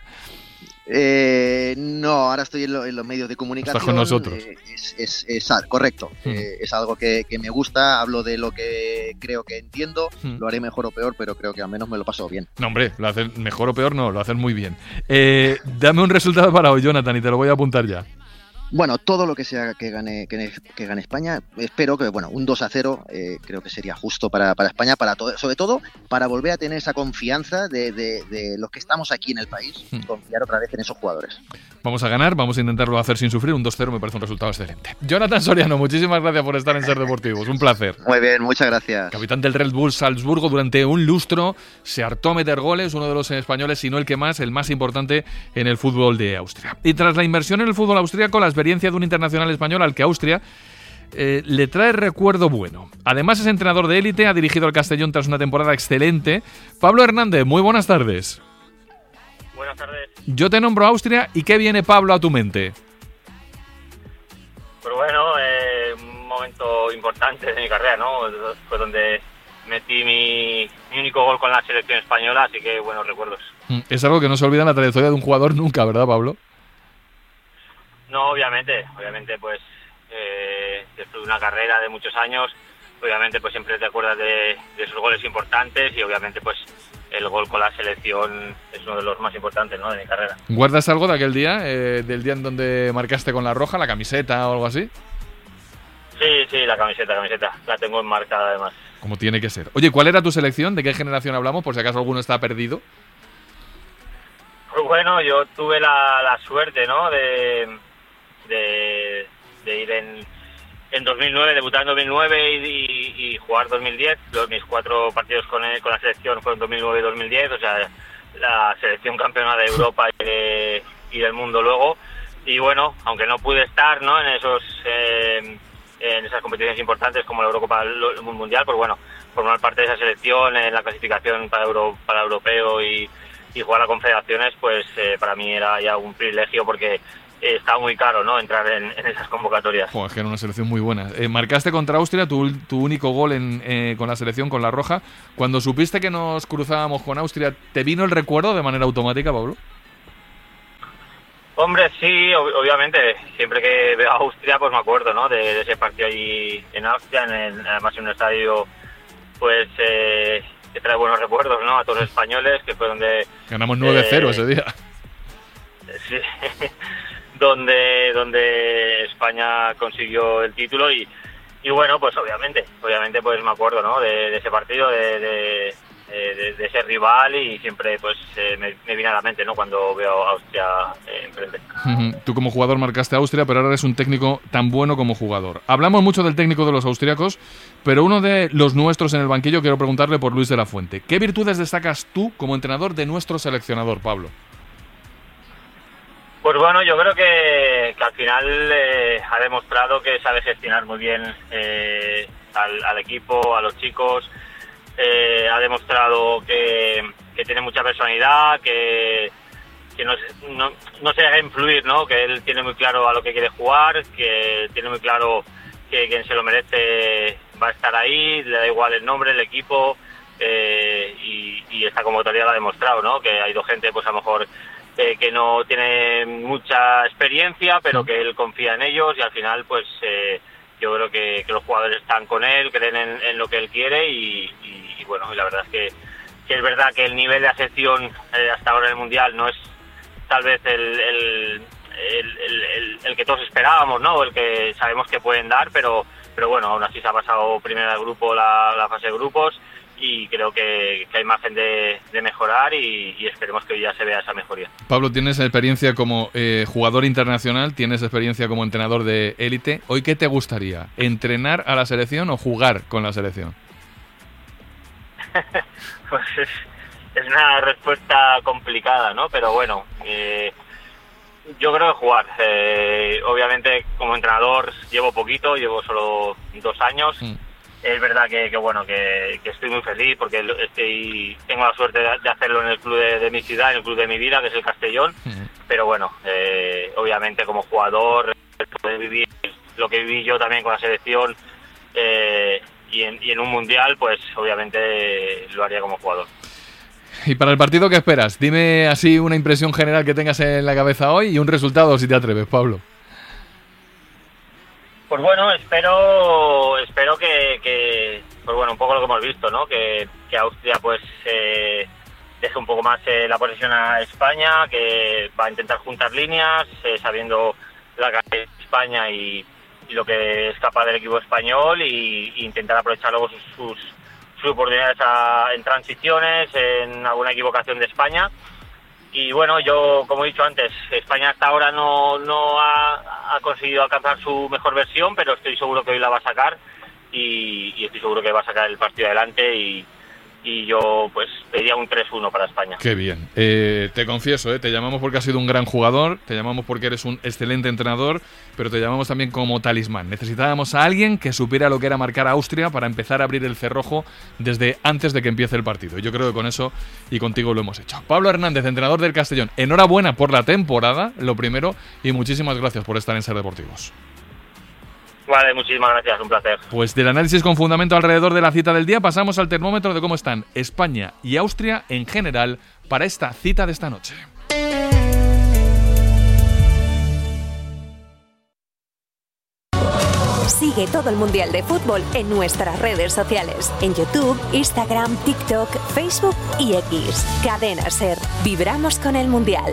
No, ahora estoy en los medios de comunicación. Estás con nosotros. Correcto. Es algo que me gusta, hablo de lo que creo que entiendo, lo haré mejor o peor, pero creo que al menos me lo paso bien. No, hombre, lo haces mejor o peor no, lo haces muy bien. Dame un resultado para hoy, Jonathan, y te lo voy a apuntar ya. Bueno, todo lo que sea que gane España, espero que, bueno, un 2-0 creo que sería justo para España, sobre todo para volver a tener esa confianza de los que estamos aquí en el país, confiar otra vez en esos jugadores. Vamos a ganar, vamos a intentarlo hacer sin sufrir, un 2-0 me parece un resultado excelente. Jonathan Soriano, muchísimas gracias por estar en Ser Deportivos, un placer. Muy bien, muchas gracias. Capitán del Red Bull Salzburgo durante un lustro, se hartó a meter goles, uno de los españoles, si no el más importante en el fútbol de Austria. Y tras la inversión en el fútbol austríaco, la experiencia de un internacional español al que Austria le trae recuerdo bueno. Además es entrenador de élite, ha dirigido al Castellón tras una temporada excelente. Pablo Hernández, muy buenas tardes. Buenas tardes. Yo te nombro Austria y ¿qué viene, Pablo, a tu mente? Pues bueno, un momento importante de mi carrera, ¿no? Fue donde metí mi único gol con la selección española, así que buenos recuerdos. Es algo que no se olvida en la trayectoria de un jugador nunca, ¿verdad, Pablo? No, obviamente pues después de una carrera de muchos años, obviamente pues siempre te acuerdas de esos goles importantes y obviamente pues el gol con la selección es uno de los más importantes, ¿no?, de mi carrera. ¿Guardas algo de aquel día, del día en donde marcaste con la roja, la camiseta o algo así? Sí, la camiseta, la tengo enmarcada además. Como tiene que ser. Oye, ¿cuál era tu selección? ¿De qué generación hablamos? Por si acaso alguno está perdido. Pues bueno, yo tuve la suerte, ¿no?, de ir en 2009, debutar en 2009 y jugar 2010. Mis 4 partidos con la selección fueron 2009 y 2010, o sea, la selección campeona de Europa y del mundo luego. Y bueno, aunque no pude estar, ¿no?, en esas competiciones importantes como la Eurocopa, el Mundial, pues bueno, formar parte de esa selección en la clasificación para europeo y jugar a confederaciones, pues para mí era ya un privilegio porque estaba muy caro, ¿no?, entrar en esas convocatorias. Es que era una selección muy buena. Marcaste contra Austria tu único gol con la selección, con la roja. Cuando supiste que nos cruzábamos con Austria, ¿te vino el recuerdo de manera automática, Pablo? Hombre, sí, obviamente. Siempre que veo a Austria, pues me acuerdo, ¿no?, de ese partido allí en Austria, además en un estadio, pues que trae buenos recuerdos, ¿no?, a todos los españoles, que fue donde... Ganamos 9-0 ese día. Sí, donde España consiguió el título y bueno, pues obviamente pues me acuerdo, ¿no?, de ese partido, de ese rival y siempre pues me viene a la mente, ¿no?, cuando veo a Austria enfrente. Tú como jugador marcaste a Austria, pero ahora eres un técnico tan bueno como jugador. Hablamos mucho del técnico de los austriacos, pero uno de los nuestros en el banquillo quiero preguntarle por Luis de la Fuente. ¿Qué virtudes destacas tú como entrenador de nuestro seleccionador, Pablo? Pues bueno, yo creo que al final ha demostrado que sabe gestionar muy bien al equipo, a los chicos. Ha demostrado que tiene mucha personalidad, que no se deja influir, ¿no?, que él tiene muy claro a lo que quiere jugar, que tiene muy claro que quien se lo merece va a estar ahí, le da igual el nombre, el equipo, y esta convocatoria lo ha demostrado, ¿no?, que ha ido gente pues a lo mejor que no tiene mucha experiencia, pero que él confía en ellos y al final pues yo creo que los jugadores están con él, creen en lo que él quiere y bueno, y la verdad es que es verdad que el nivel de la selección hasta ahora en el Mundial no es tal vez el que todos esperábamos, ¿no?, o el que sabemos que pueden dar, pero bueno, aún así se ha pasado primero de grupo la fase de grupos y creo que hay margen de mejorar y esperemos que hoy ya se vea esa mejoría. Pablo, tienes experiencia como jugador internacional, tienes experiencia como entrenador de élite. ¿Hoy qué te gustaría? ¿Entrenar a la selección o jugar con la selección? Pues es una respuesta complicada, ¿no? Pero bueno, yo creo que jugar. Obviamente como entrenador llevo poquito, llevo solo 2 años. Es verdad que bueno, que estoy muy feliz porque tengo la suerte de hacerlo en el club de mi ciudad, en el club de mi vida, que es el Castellón. Pero bueno, obviamente como jugador, poder vivir lo que viví yo también con la selección y en un mundial, pues obviamente lo haría como jugador. Y para el partido, ¿qué esperas? Dime así una impresión general que tengas en la cabeza hoy y un resultado si te atreves, Pablo. Pues bueno, espero que pues bueno, un poco lo que hemos visto, ¿no? Que Austria pues deje un poco más la posesión a España, que va a intentar juntar líneas, sabiendo la calidad de España y lo que es capaz del equipo español y intentar aprovechar luego sus oportunidades en transiciones, en alguna equivocación de España. Y bueno, yo, como he dicho antes, España hasta ahora no ha conseguido alcanzar su mejor versión, pero estoy seguro que hoy la va a sacar y estoy seguro que va a sacar el partido adelante y yo pues pediría un 3-1 para España. Qué bien. Te confieso, te llamamos porque has sido un gran jugador, te llamamos porque eres un excelente entrenador, pero te llamamos también como talismán. Necesitábamos a alguien que supiera lo que era marcar a Austria para empezar a abrir el cerrojo desde antes de que empiece el partido. Y yo creo que con eso y contigo lo hemos hecho. Pablo Hernández, entrenador del Castellón, enhorabuena por la temporada, lo primero, y muchísimas gracias por estar en Ser Deportivos. Vale, muchísimas gracias, un placer. Pues del análisis con fundamento alrededor de la cita del día pasamos al termómetro de cómo están España y Austria en general para esta cita de esta noche. Sigue todo el Mundial de Fútbol en nuestras redes sociales, en YouTube, Instagram, TikTok, Facebook y X. Cadena SER. Vibramos con el Mundial.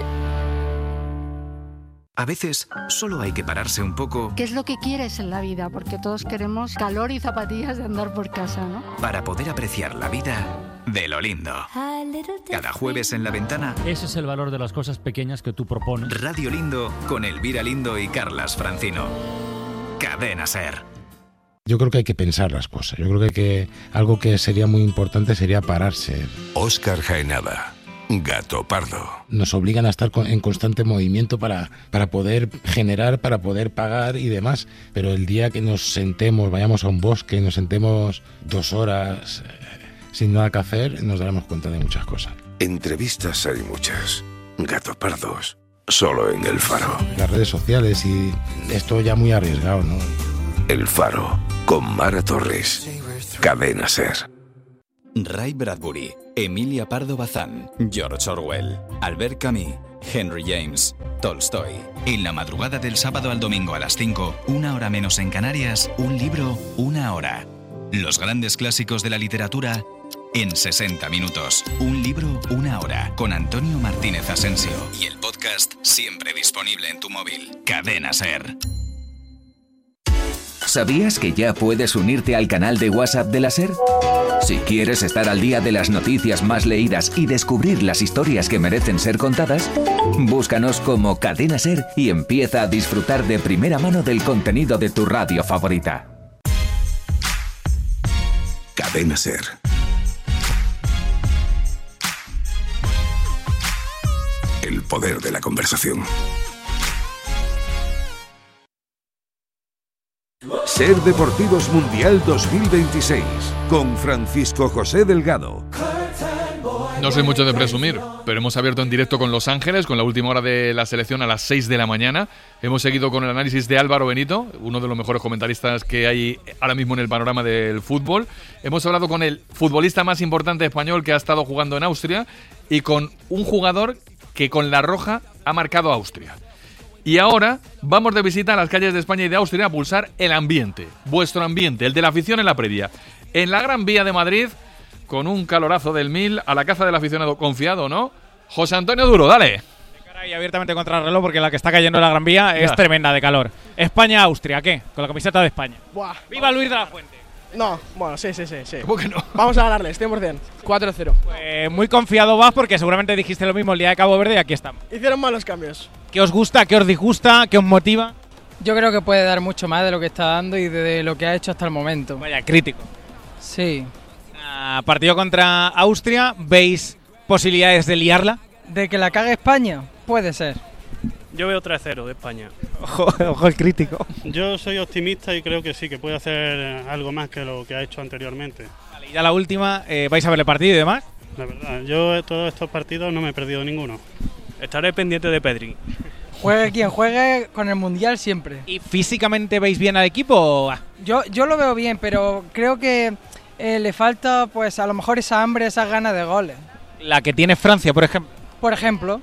A veces solo hay que pararse un poco. ¿Qué es lo que quieres en la vida? Porque todos queremos calor y zapatillas de andar por casa, ¿no? Para poder apreciar la vida de lo lindo. Cada jueves en La Ventana. Ese es el valor de las cosas pequeñas que tú propones. Radio Lindo con Elvira Lindo y Carlas Francino. Cadena SER. Yo creo que hay que pensar las cosas. Yo creo que algo que sería muy importante sería pararse. Óscar Jaenada. Gato Pardo. Nos obligan a estar en constante movimiento para poder generar, para poder pagar y demás. Pero el día que nos sentemos, vayamos a un bosque, nos sentemos 2 horas sin nada que hacer, nos daremos cuenta de muchas cosas. Entrevistas hay muchas. Gato Pardos. Solo en El Faro. Las redes sociales y esto ya muy arriesgado, ¿no? El Faro. Con Mara Torres. Cadena SER. Ray Bradbury, Emilia Pardo Bazán, George Orwell, Albert Camus, Henry James, Tolstoy. En la madrugada del sábado al domingo a las 5, 1 hora menos en Canarias, un libro, 1 hora. Los grandes clásicos de la literatura en 60 minutos. Un libro, 1 hora. Con Antonio Martínez Asensio. Y el podcast siempre disponible en tu móvil. Cadena SER. ¿Sabías que ya puedes unirte al canal de WhatsApp de la SER? Si quieres estar al día de las noticias más leídas y descubrir las historias que merecen ser contadas, búscanos como Cadena SER y empieza a disfrutar de primera mano del contenido de tu radio favorita. Cadena SER. El poder de la conversación. SER Deportivos Mundial 2026 con Francisco José Delgado. No soy mucho de presumir, pero hemos abierto en directo con Los Ángeles, con la última hora de la selección a las 6 de la mañana. Hemos seguido con el análisis de Álvaro Benito, uno de los mejores comentaristas que hay ahora mismo en el panorama del fútbol. Hemos hablado con el futbolista más importante español que ha estado jugando en Austria y con un jugador que con la roja ha marcado a Austria. Y ahora vamos de visita a las calles de España y de Austria a pulsar el ambiente, vuestro ambiente, el de la afición en la previa. En la Gran Vía de Madrid, con un calorazo del 1000 a la caza del aficionado confiado, ¿no? José Antonio Duro, dale. Y abiertamente contra el reloj porque la que está cayendo en la Gran Vía es tremenda de calor. España-Austria, ¿qué? Con la camiseta de España. Buah. ¡Viva Luis de la Fuente! No, bueno, sí. ¿Cómo que no? Vamos a ganarles, 100%. 4-0. Muy confiado vas porque seguramente dijiste lo mismo el día de Cabo Verde y aquí estamos. Hicieron malos cambios. ¿Qué os gusta? ¿Qué os disgusta? ¿Qué os motiva? Yo creo que puede dar mucho más de lo que está dando y de lo que ha hecho hasta el momento. Vaya, crítico. Sí. Partido contra Austria, ¿veis posibilidades de liarla? ¿De que la cague España? Puede ser. Yo veo 3-0 de España. Ojo el crítico. Yo soy optimista y creo que sí, que puede hacer algo más que lo que ha hecho anteriormente. Vale, y ya la última, ¿vais a ver el partido y demás? La verdad, yo todos estos partidos no me he perdido ninguno. Estaré pendiente de Pedri. Juegue quien juegue, con el Mundial siempre. ¿Y físicamente veis bien al equipo? Yo lo veo bien, pero creo que le falta pues a lo mejor esa hambre, esas ganas de goles. La que tiene Francia, por ejemplo. Por ejemplo.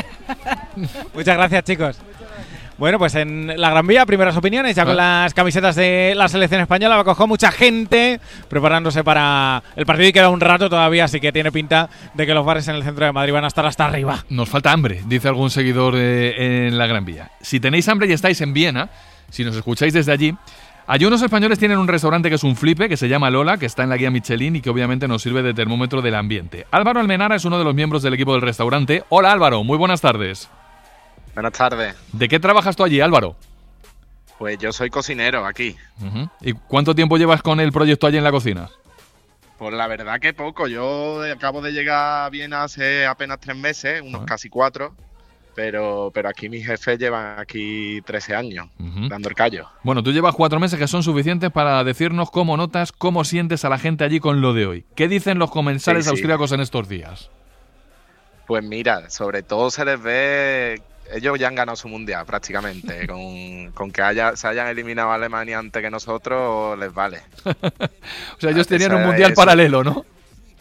Muchas gracias, chicos. Bueno, pues en la Gran Vía, primeras opiniones, ya con las camisetas de la selección española, va a coger mucha gente preparándose para el partido y queda un rato todavía, así que tiene pinta de que los bares en el centro de Madrid van a estar hasta arriba. Nos falta hambre, dice algún seguidor en la Gran Vía. Si tenéis hambre y estáis en Viena, si nos escucháis desde allí, allí unos españoles tienen un restaurante que es un flipe, que se llama Lola, que está en la guía Michelin y que obviamente nos sirve de termómetro del ambiente. Álvaro Almenara es uno de los miembros del equipo del restaurante. Hola Álvaro, muy buenas tardes. Buenas tardes. ¿De qué trabajas tú allí, Álvaro? Pues yo soy cocinero aquí. ¿Y cuánto tiempo llevas con el proyecto allí en la cocina? Pues la verdad que poco. Yo acabo de llegar a Viena hace apenas 3 meses, unos casi 4. Pero aquí mis jefes llevan aquí 13 años, dando el callo. Bueno, tú llevas 4 meses que son suficientes para decirnos cómo notas, cómo sientes a la gente allí con lo de hoy. ¿Qué dicen los comensales austríacos en estos días? Pues mira, sobre todo se les ve... Ellos ya han ganado su mundial prácticamente. con que se hayan eliminado a Alemania antes que nosotros, les vale. O sea, ellos tenían un mundial paralelo, ¿no?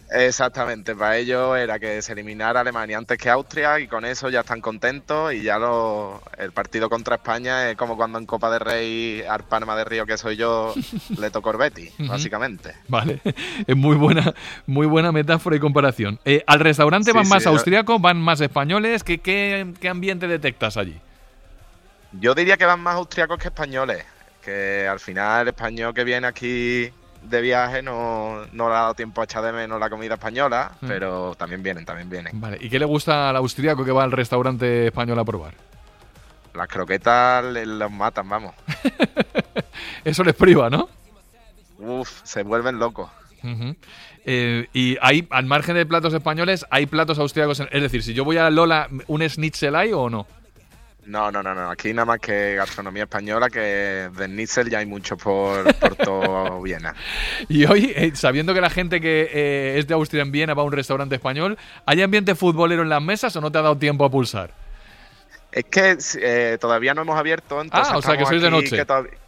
Exactamente, para ellos era que se eliminara Alemania antes que Austria y con eso ya están contentos y ya el partido contra España es como cuando en Copa de Rey al Palma de Río, que soy yo, le tocó el Betis, básicamente. Vale, es muy buena metáfora y comparación. ¿Al restaurante van más austríacos, van más españoles? ¿Qué ambiente detectas allí? Yo diría que van más austríacos que españoles, que al final el español que viene aquí de viaje no le ha dado tiempo a echar de menos la comida española, pero también vienen. Vale, ¿y qué le gusta al austríaco que va al restaurante español a probar? Las croquetas los matan, vamos. Eso les priva, ¿no? Uf, se vuelven locos. Y hay, al margen de platos españoles, ¿hay platos austríacos? Es decir, si yo voy a Lola, ¿un schnitzel hay o no? No. Aquí nada más que gastronomía española, que de schnitzel ya hay mucho por todo Viena. Y hoy, sabiendo que la gente que es de Austria en Viena va a un restaurante español, ¿hay ambiente futbolero en las mesas o no te ha dado tiempo a pulsar? Es que todavía no hemos abierto, entonces o sea, que sois de noche.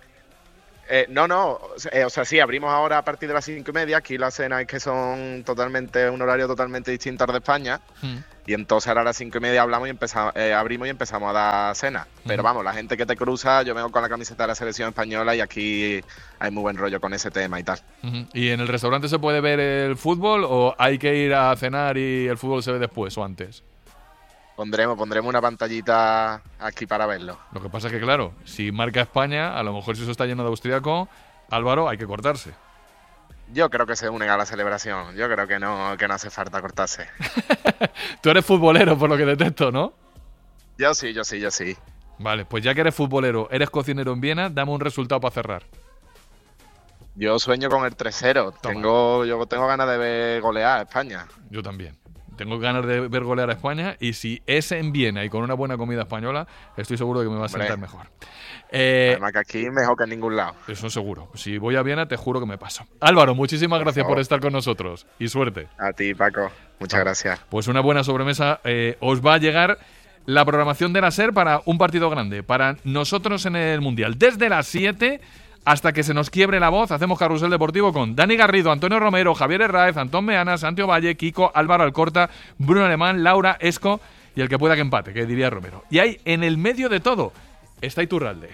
O sea, sí, abrimos ahora a partir de las 5:30. Aquí las cenas es que son un horario totalmente distinto al de España. Y entonces ahora a las 5:30 abrimos y empezamos a dar cena. Pero vamos, la gente que te cruza, yo vengo con la camiseta de la selección española y aquí hay muy buen rollo con ese tema y tal. ¿Y en el restaurante se puede ver el fútbol o hay que ir a cenar y el fútbol se ve después o antes? Pondremos una pantallita aquí para verlo. Lo que pasa es que, claro, si marca España, a lo mejor si eso está lleno de austríaco, Álvaro, hay que cortarse. Yo creo que se unen a la celebración. Yo creo que no hace falta cortarse. Tú eres futbolero, por lo que detecto, ¿no? Yo sí. Vale, pues ya que eres futbolero, eres cocinero en Viena, dame un resultado para cerrar. Yo sueño con el 3-0. Yo tengo ganas de ver golear a España. Yo también. Tengo ganas de ver golear a España y si es en Viena y con una buena comida española, estoy seguro de que me va a sentar mejor. Además que aquí mejor que en ningún lado. Eso seguro. Si voy a Viena, te juro que me paso. Álvaro, muchísimas gracias por estar con nosotros y suerte. A ti, Paco. Muchas gracias. Pues una buena sobremesa. Os va a llegar la programación de la SER para un partido grande, para nosotros en el Mundial. Desde las 7 hasta que se nos quiebre la voz, hacemos carrusel deportivo con Dani Garrido, Antonio Romero, Javier Herráez, Antón Meana, Santiago Valle, Kiko, Álvaro Alcorta, Bruno Alemán, Laura Esco y el que pueda que empate, que diría Romero. Y ahí, en el medio de todo, está Iturralde.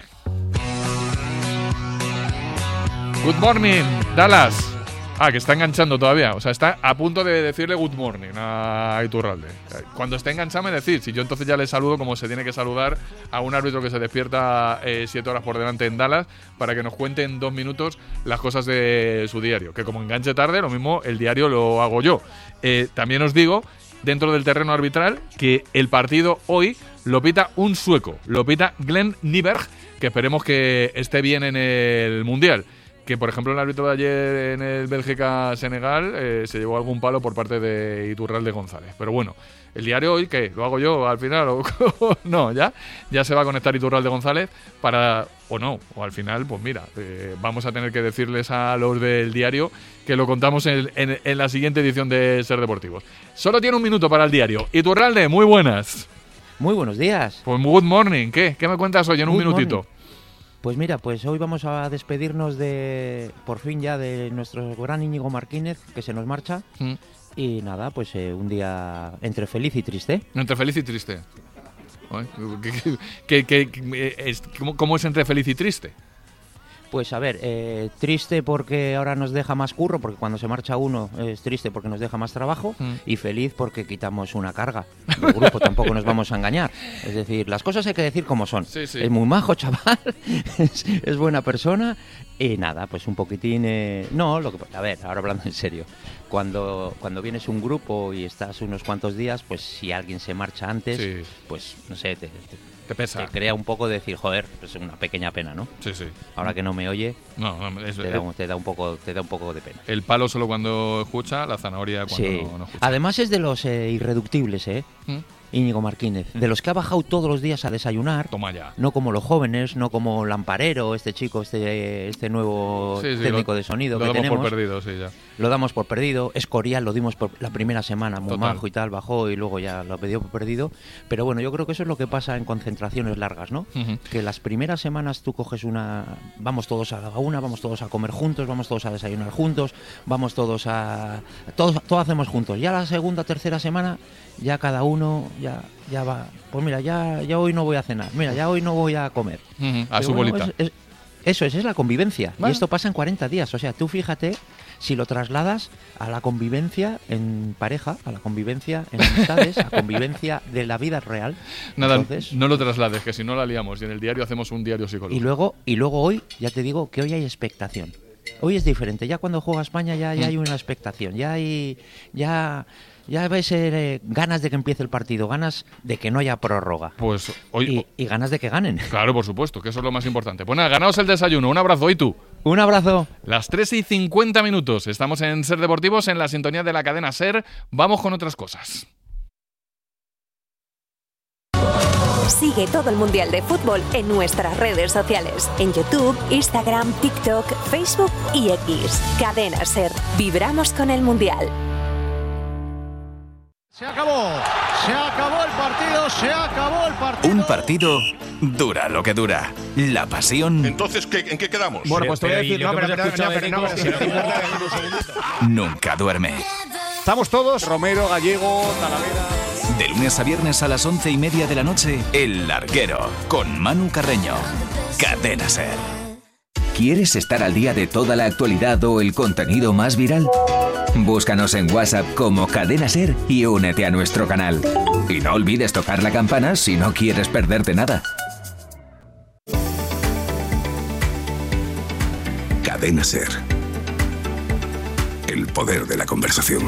Good morning, Dallas. Que está enganchando todavía. O sea, está a punto de decirle good morning a Iturralde. Cuando esté enganchado, me decir. Si yo entonces ya le saludo como se tiene que saludar a un árbitro que se despierta 7 horas por delante en Dallas para que nos cuente en 2 minutos las cosas de su diario. Que como enganche tarde, lo mismo el diario lo hago yo. También os digo, dentro del terreno arbitral, que el partido hoy lo pita un sueco. Lo pita Glenn Nyberg, que esperemos que esté bien en el Mundial. Que, por ejemplo, el árbitro de ayer en el Bélgica-Senegal se llevó algún palo por parte de Iturralde González. Pero bueno, el diario hoy, ¿qué? ¿Lo hago yo al final? No, ya se va a conectar Iturralde González para... O no, o al final, pues mira, vamos a tener que decirles a los del diario que lo contamos en la siguiente edición de Ser Deportivos. Solo tiene un minuto para el diario. Iturralde, muy buenas. Muy buenos días. Pues good morning. ¿Qué me cuentas hoy en un minutito? Morning. Pues mira, pues hoy vamos a despedirnos por fin ya de nuestro gran Íñigo Martínez, que se nos marcha. Y nada, pues un día entre feliz y triste. Entre feliz y triste. ¿Cómo es entre feliz y triste? Pues a ver, triste porque ahora nos deja más curro, porque cuando se marcha uno es triste porque nos deja más trabajo, y feliz porque quitamos una carga del grupo, tampoco nos vamos a engañar. Es decir, las cosas hay que decir como son. Sí. Es muy majo, chaval, es buena persona, y nada, pues un poquitín... a ver, ahora hablando en serio, cuando vienes un grupo y estás unos cuantos días, pues si alguien se marcha antes, pues no sé, te pesa. Te crea un poco de decir, joder, pues una pequeña pena, ¿no? Sí. Ahora que no me oye, te da un poco de pena. El palo solo cuando escucha, la zanahoria cuando no escucha. Además es de los irreductibles, ¿eh? Íñigo Martínez, de los que ha bajado todos los días a desayunar. Toma ya. No como los jóvenes, no como Lamparero, este chico, este nuevo técnico de sonido que tenemos. Lo damos por perdido, sí, ya. Lo damos por perdido. Escorial lo dimos por la primera semana, muy Total. majo y tal, bajó y luego ya lo pidió por perdido. Pero bueno, yo creo que eso es lo que pasa en concentraciones largas, ¿no? Que las primeras semanas tú coges vamos todos a la una, vamos todos a comer juntos, vamos todos a desayunar juntos, vamos todos todo hacemos juntos. Ya la segunda, tercera semana, ya cada uno ya va. Pues mira, ya hoy no voy a cenar, mira, ya hoy no voy a comer. A su bolita. Eso es la convivencia. Bueno. Y esto pasa en 40 días. O sea, tú fíjate si lo trasladas a la convivencia en pareja, a la convivencia en amistades, a convivencia de la vida real. Nada, Entonces, no lo traslades, que si no la liamos. Y en el diario hacemos un diario psicológico. y luego hoy, ya te digo que hoy hay expectación. Hoy es diferente. Ya cuando juega España ya hay una expectación. Ya ves ganas de que empiece el partido, ganas de que no haya prórroga. Pues hoy y ganas de que ganen. Claro, por supuesto, que eso es lo más importante. Pues nada, ganaos el desayuno. Un abrazo, ¿y tú? Un abrazo. Las 3:50. Estamos en Ser Deportivos, en la sintonía de la cadena SER. Vamos con otras cosas. Sigue todo el Mundial de Fútbol en nuestras redes sociales. En YouTube, Instagram, TikTok, Facebook y X. Cadena SER. Vibramos con el Mundial. Se acabó el partido. Un partido dura lo que dura. La pasión. Entonces, ¿en qué quedamos? Bueno, pues te voy a decir, Nunca duerme. Estamos todos, Romero, Gallego, Talavera. De lunes a viernes a las 11:30 de la noche, El Larguero, con Manu Carreño. Cadena SER. ¿Quieres estar al día de toda la actualidad o el contenido más viral? Búscanos en WhatsApp como Cadena SER y únete a nuestro canal. Y no olvides tocar la campana si no quieres perderte nada. Cadena SER. El poder de la conversación.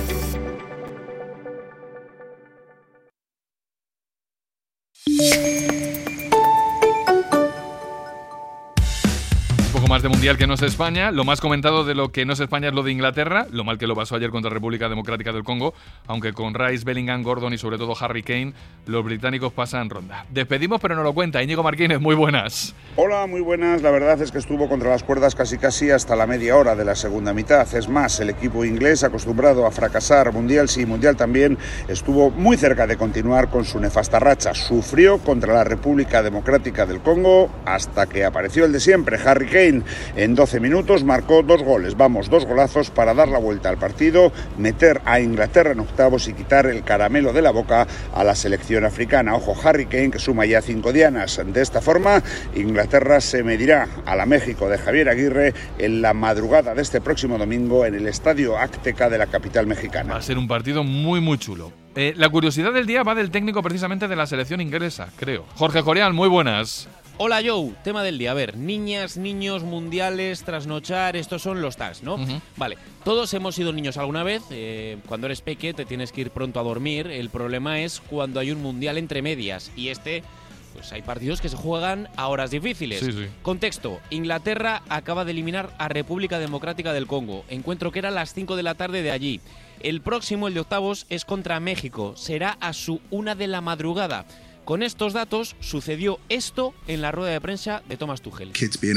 Más de Mundial que no es España. Lo más comentado de lo que no es España es lo de Inglaterra, lo mal que lo pasó ayer contra República Democrática del Congo, aunque con Rice, Bellingham, Gordon y sobre todo Harry Kane, los británicos pasan ronda. Despedimos, pero no lo cuenta. Íñigo Martínez, muy buenas. Hola, muy buenas. La verdad es que estuvo contra las cuerdas casi hasta la media hora de la segunda mitad. Es más, el equipo inglés, acostumbrado a fracasar Mundial sí, Mundial también, estuvo muy cerca de continuar con su nefasta racha. Sufrió contra la República Democrática del Congo hasta que apareció el de siempre, Harry Kane. En 12 minutos marcó 2 goles, 2 golazos para dar la vuelta al partido, meter a Inglaterra en octavos y quitar el caramelo de la boca a la selección africana. Ojo, Harry Kane, que suma ya 5 dianas. De esta forma, Inglaterra se medirá a la México de Javier Aguirre en la madrugada de este próximo domingo en el Estadio Azteca de la capital mexicana. Va a ser un partido muy, muy chulo. La curiosidad del día va del técnico precisamente de la selección inglesa, creo. Jorge Joreal, muy buenas. Hola Joe, tema del día. A ver, niñas, niños, mundiales, trasnochar, estos son los tags, ¿no? Vale, todos hemos sido niños alguna vez. Cuando eres peque te tienes que ir pronto a dormir. El problema es cuando hay un mundial entre medias. Y pues hay partidos que se juegan a horas difíciles. Sí. Contexto, Inglaterra acaba de eliminar a República Democrática del Congo. Encuentro que era a las 5 de la tarde de allí. El próximo, el de octavos, es contra México. Será a su 1 de la madrugada. Con estos datos sucedió esto en la rueda de prensa de Thomas Tuchel.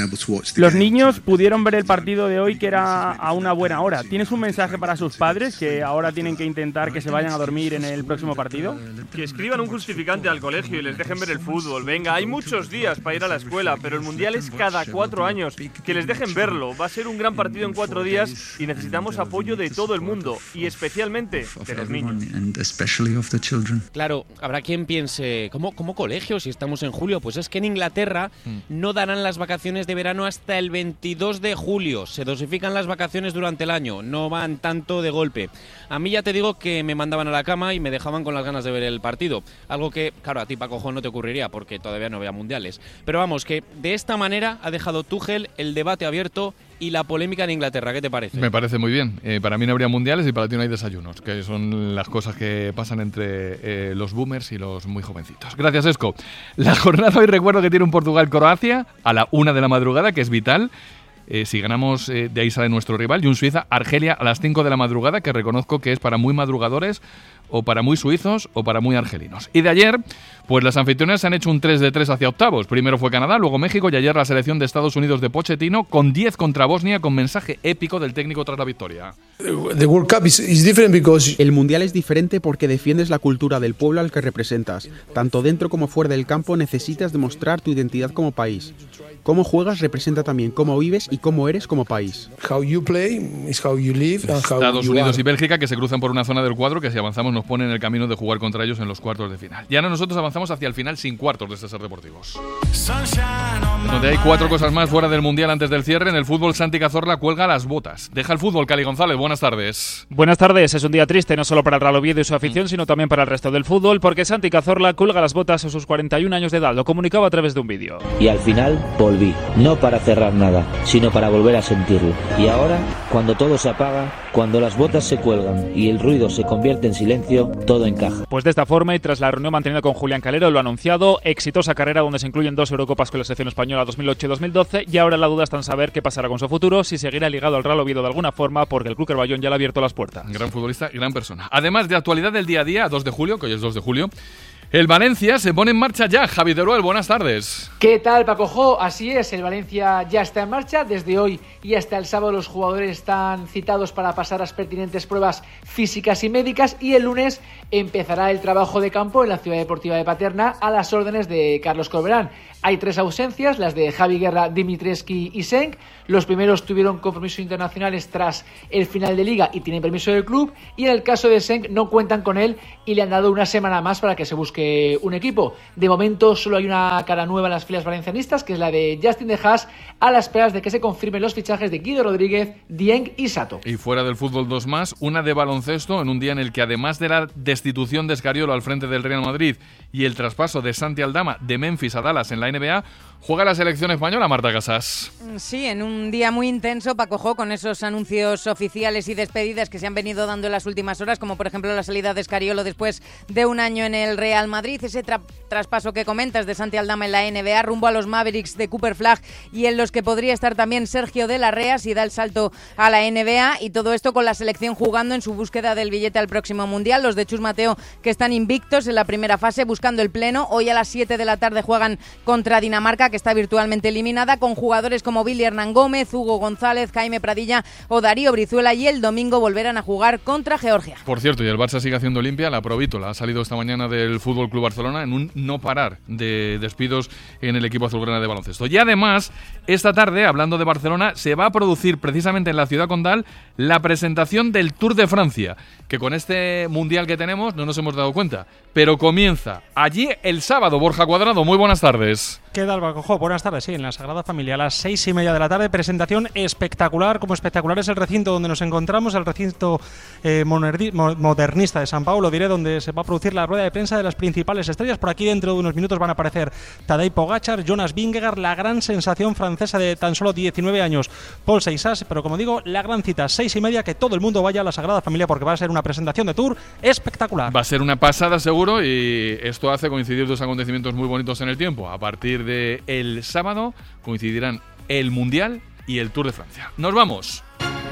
Los niños pudieron ver el partido de hoy, que era a una buena hora. ¿Tienes un mensaje para sus padres que ahora tienen que intentar que se vayan a dormir en el próximo partido? Que escriban un justificante al colegio y les dejen ver el fútbol. Venga, hay muchos días para ir a la escuela, pero el Mundial es cada 4 años. Que les dejen verlo. Va a ser un gran partido en 4 días y necesitamos apoyo de todo el mundo y especialmente de los niños. Claro, habrá quien piense, ¿cómo colegio si estamos en julio? Pues es que en Inglaterra no darán las vacaciones de verano hasta el 22 de julio. Se dosifican las vacaciones durante el año, no van tanto de golpe. A mí ya te digo que me mandaban a la cama y me dejaban con las ganas de ver el partido. Algo que, claro, a ti, Paco Jo, no te ocurriría porque todavía no había mundiales. Pero vamos, que de esta manera ha dejado Tuchel el debate abierto y la polémica en Inglaterra. ¿Qué te parece? Me parece muy bien. Para mí no habría mundiales y para ti no hay desayunos, que son las cosas que pasan entre los boomers y los muy jovencitos. Gracias, Esco. La jornada hoy recuerdo que tiene un Portugal-Croacia a la 1 de la madrugada, que es vital. Si ganamos, de ahí sale nuestro rival. Y un Suiza-Argelia a las 5 de la madrugada, que reconozco que es para muy madrugadores, o para muy suizos o para muy argelinos. Y de ayer, pues las anfitrionas se han hecho un 3-3 hacia octavos. Primero fue Canadá, luego México y ayer la selección de Estados Unidos de Pochettino con 10 contra Bosnia, con mensaje épico del técnico tras la victoria. El Mundial es diferente porque defiendes la cultura del pueblo al que representas. Tanto dentro como fuera del campo necesitas demostrar tu identidad como país. Cómo juegas representa también cómo vives y cómo eres como país. Estados Unidos y Bélgica que se cruzan por una zona del cuadro que si avanzamos nos pone en el camino de jugar contra ellos en los cuartos de final. Y ahora nosotros avanzamos hacia el final sin cuartos de Ser Deportivos. Donde hay 4 cosas más fuera del Mundial antes del cierre. En el fútbol, Santi Cazorla cuelga las botas. Deja el fútbol, Cali González. Buenas tardes. Buenas tardes. Es un día triste no solo para el Real Oviedo y su afición, sino también para el resto del fútbol, porque Santi Cazorla cuelga las botas a sus 41 años de edad. Lo comunicaba a través de un vídeo. Y al final volví, no para cerrar nada, sino para volver a sentirlo. Y ahora, cuando todo se apaga, cuando las botas se cuelgan y el ruido se convierte en silencio, todo encaja. Pues de esta forma, y tras la reunión mantenida con Julián Calero, lo ha anunciado, exitosa carrera donde se incluyen 2 Eurocopas con la selección española 2008 y 2012, y ahora la duda está en saber qué pasará con su futuro, si seguirá ligado al Real Oviedo de alguna forma, porque el Club Carballón ya le ha abierto las puertas. Gran futbolista, gran persona. Además de actualidad del día a día, 2 de julio, que hoy es 2 de julio, el Valencia se pone en marcha ya. Javi Teruel, buenas tardes. ¿Qué tal, Paco Jo? Así es, el Valencia ya está en marcha. Desde hoy y hasta el sábado los jugadores están citados para pasar las pertinentes pruebas físicas y médicas, y el lunes empezará el trabajo de campo en la Ciudad Deportiva de Paterna a las órdenes de Carlos Corberán. Hay 3 ausencias, las de Javi Guerra, Dimitrescu y Senk. Los primeros tuvieron compromisos internacionales tras el final de Liga y tienen permiso del club, y en el caso de Senk no cuentan con él y le han dado una semana más para que se busque un equipo. De momento solo hay una cara nueva en las filas valencianistas, que es la de Justin De Haas, a las esperas de que se confirmen los fichajes de Guido Rodríguez, Dieng y Sato. Y fuera del fútbol 2 más, una de baloncesto, en un día en el que además de la destitución de Escariolo al frente del Real Madrid y el traspaso de Santi Aldama de Memphis a Dallas en la NBA, juega la selección española, Marta Casas. Sí, en un día muy intenso, Paco Jo, con esos anuncios oficiales y despedidas que se han venido dando en las últimas horas, como por ejemplo la salida de Escariolo después de un año en el Real Madrid, ese traspaso que comentas de Santi Aldama en la NBA rumbo a los Mavericks de Cooper Flagg, y en los que podría estar también Sergio de la Rea si da el salto a la NBA, y todo esto con la selección jugando en su búsqueda del billete al próximo Mundial. Los de Chus Mateo, que están invictos en la primera fase buscando el pleno. Hoy a las 7 de la tarde juegan contra Dinamarca, que está virtualmente eliminada, con jugadores como Billy Hernán Gómez, Hugo González, Jaime Pradilla o Darío Brizuela, y el domingo volverán a jugar contra Georgia. Por cierto, y el Barça sigue haciendo limpia, la Provítola ha salido esta mañana del Fútbol Club Barcelona en un no parar de despidos en el equipo azulgrana de baloncesto. Y además, esta tarde, hablando de Barcelona, se va a producir precisamente en la ciudad condal la presentación del Tour de Francia, que con este mundial que tenemos no nos hemos dado cuenta, pero comienza allí el sábado. Borja Cuadrado, muy buenas tardes. ¿Qué tal, Bacojo? Buenas tardes, sí, en la Sagrada Familia, a las 6:30 de la tarde, presentación espectacular, como espectacular es el recinto donde nos encontramos, el recinto modernista de San Pau, lo diré, donde se va a producir la rueda de prensa de las principales estrellas. Por aquí dentro de unos minutos van a aparecer Tadej Pogačar, Jonas Vingegaard, la gran sensación francesa de tan solo 19 años, Paul Seixas, pero como digo, la gran cita, 6:30, que todo el mundo vaya a la Sagrada Familia porque va a ser una presentación de Tour espectacular. Va a ser una pasada seguro, y esto hace coincidir 2 acontecimientos muy bonitos en el tiempo. A partir de el sábado coincidirán el Mundial y el Tour de Francia. ¡Nos vamos!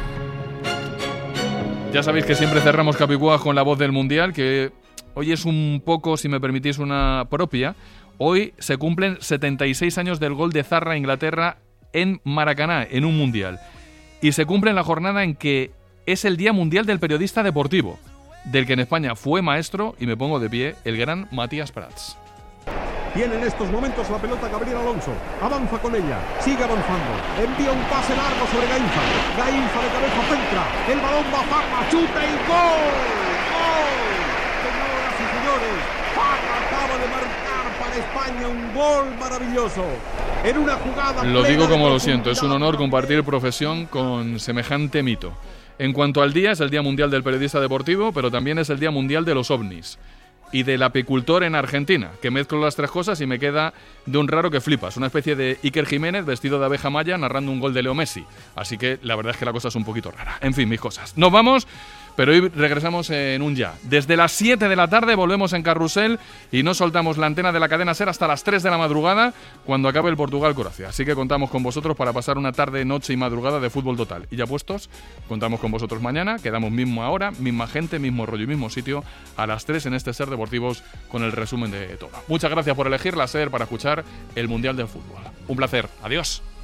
Ya sabéis que siempre cerramos Capicúa con la voz del Mundial, que hoy es un poco, si me permitís, una propia. Hoy se cumplen 76 años del gol de Zarra a Inglaterra en Maracaná, en un Mundial. Y se cumple en la jornada en que es el Día Mundial del Periodista Deportivo, del que en España fue maestro, y me pongo de pie, el gran Matías Prats. Tiene en estos momentos la pelota Gabriel Alonso. Avanza con ella. Sigue avanzando. Envía un pase largo sobre Gainza. Gainza de cabeza centra. El balón va a Farra. Chuta y gol. ¡Gol! Señoras y señores, Farra acaba de marcar para España un gol maravilloso. En una jugada. Lo digo como lo siento. Es un honor compartir profesión con semejante mito. En cuanto al día, es el Día Mundial del Periodista Deportivo, pero también es el Día Mundial de los OVNIs y del apicultor en Argentina, que mezclo las 3 cosas y me queda de un raro que flipas, una especie de Iker Jiménez vestido de abeja maya narrando un gol de Leo Messi, así que la verdad es que la cosa es un poquito rara. En fin, mis cosas. Nos vamos, pero hoy regresamos en un ya. Desde las 7 de la tarde volvemos en Carrusel y no soltamos la antena de la cadena SER hasta las 3 de la madrugada cuando acabe el Portugal-Croacia. Así que contamos con vosotros para pasar una tarde, noche y madrugada de fútbol total. Y ya puestos, contamos con vosotros mañana, quedamos misma hora, misma gente, mismo rollo y mismo sitio a las 3 en este SER Deportivos con el resumen de todo. Muchas gracias por elegir la SER para escuchar el Mundial del Fútbol. Un placer. Adiós.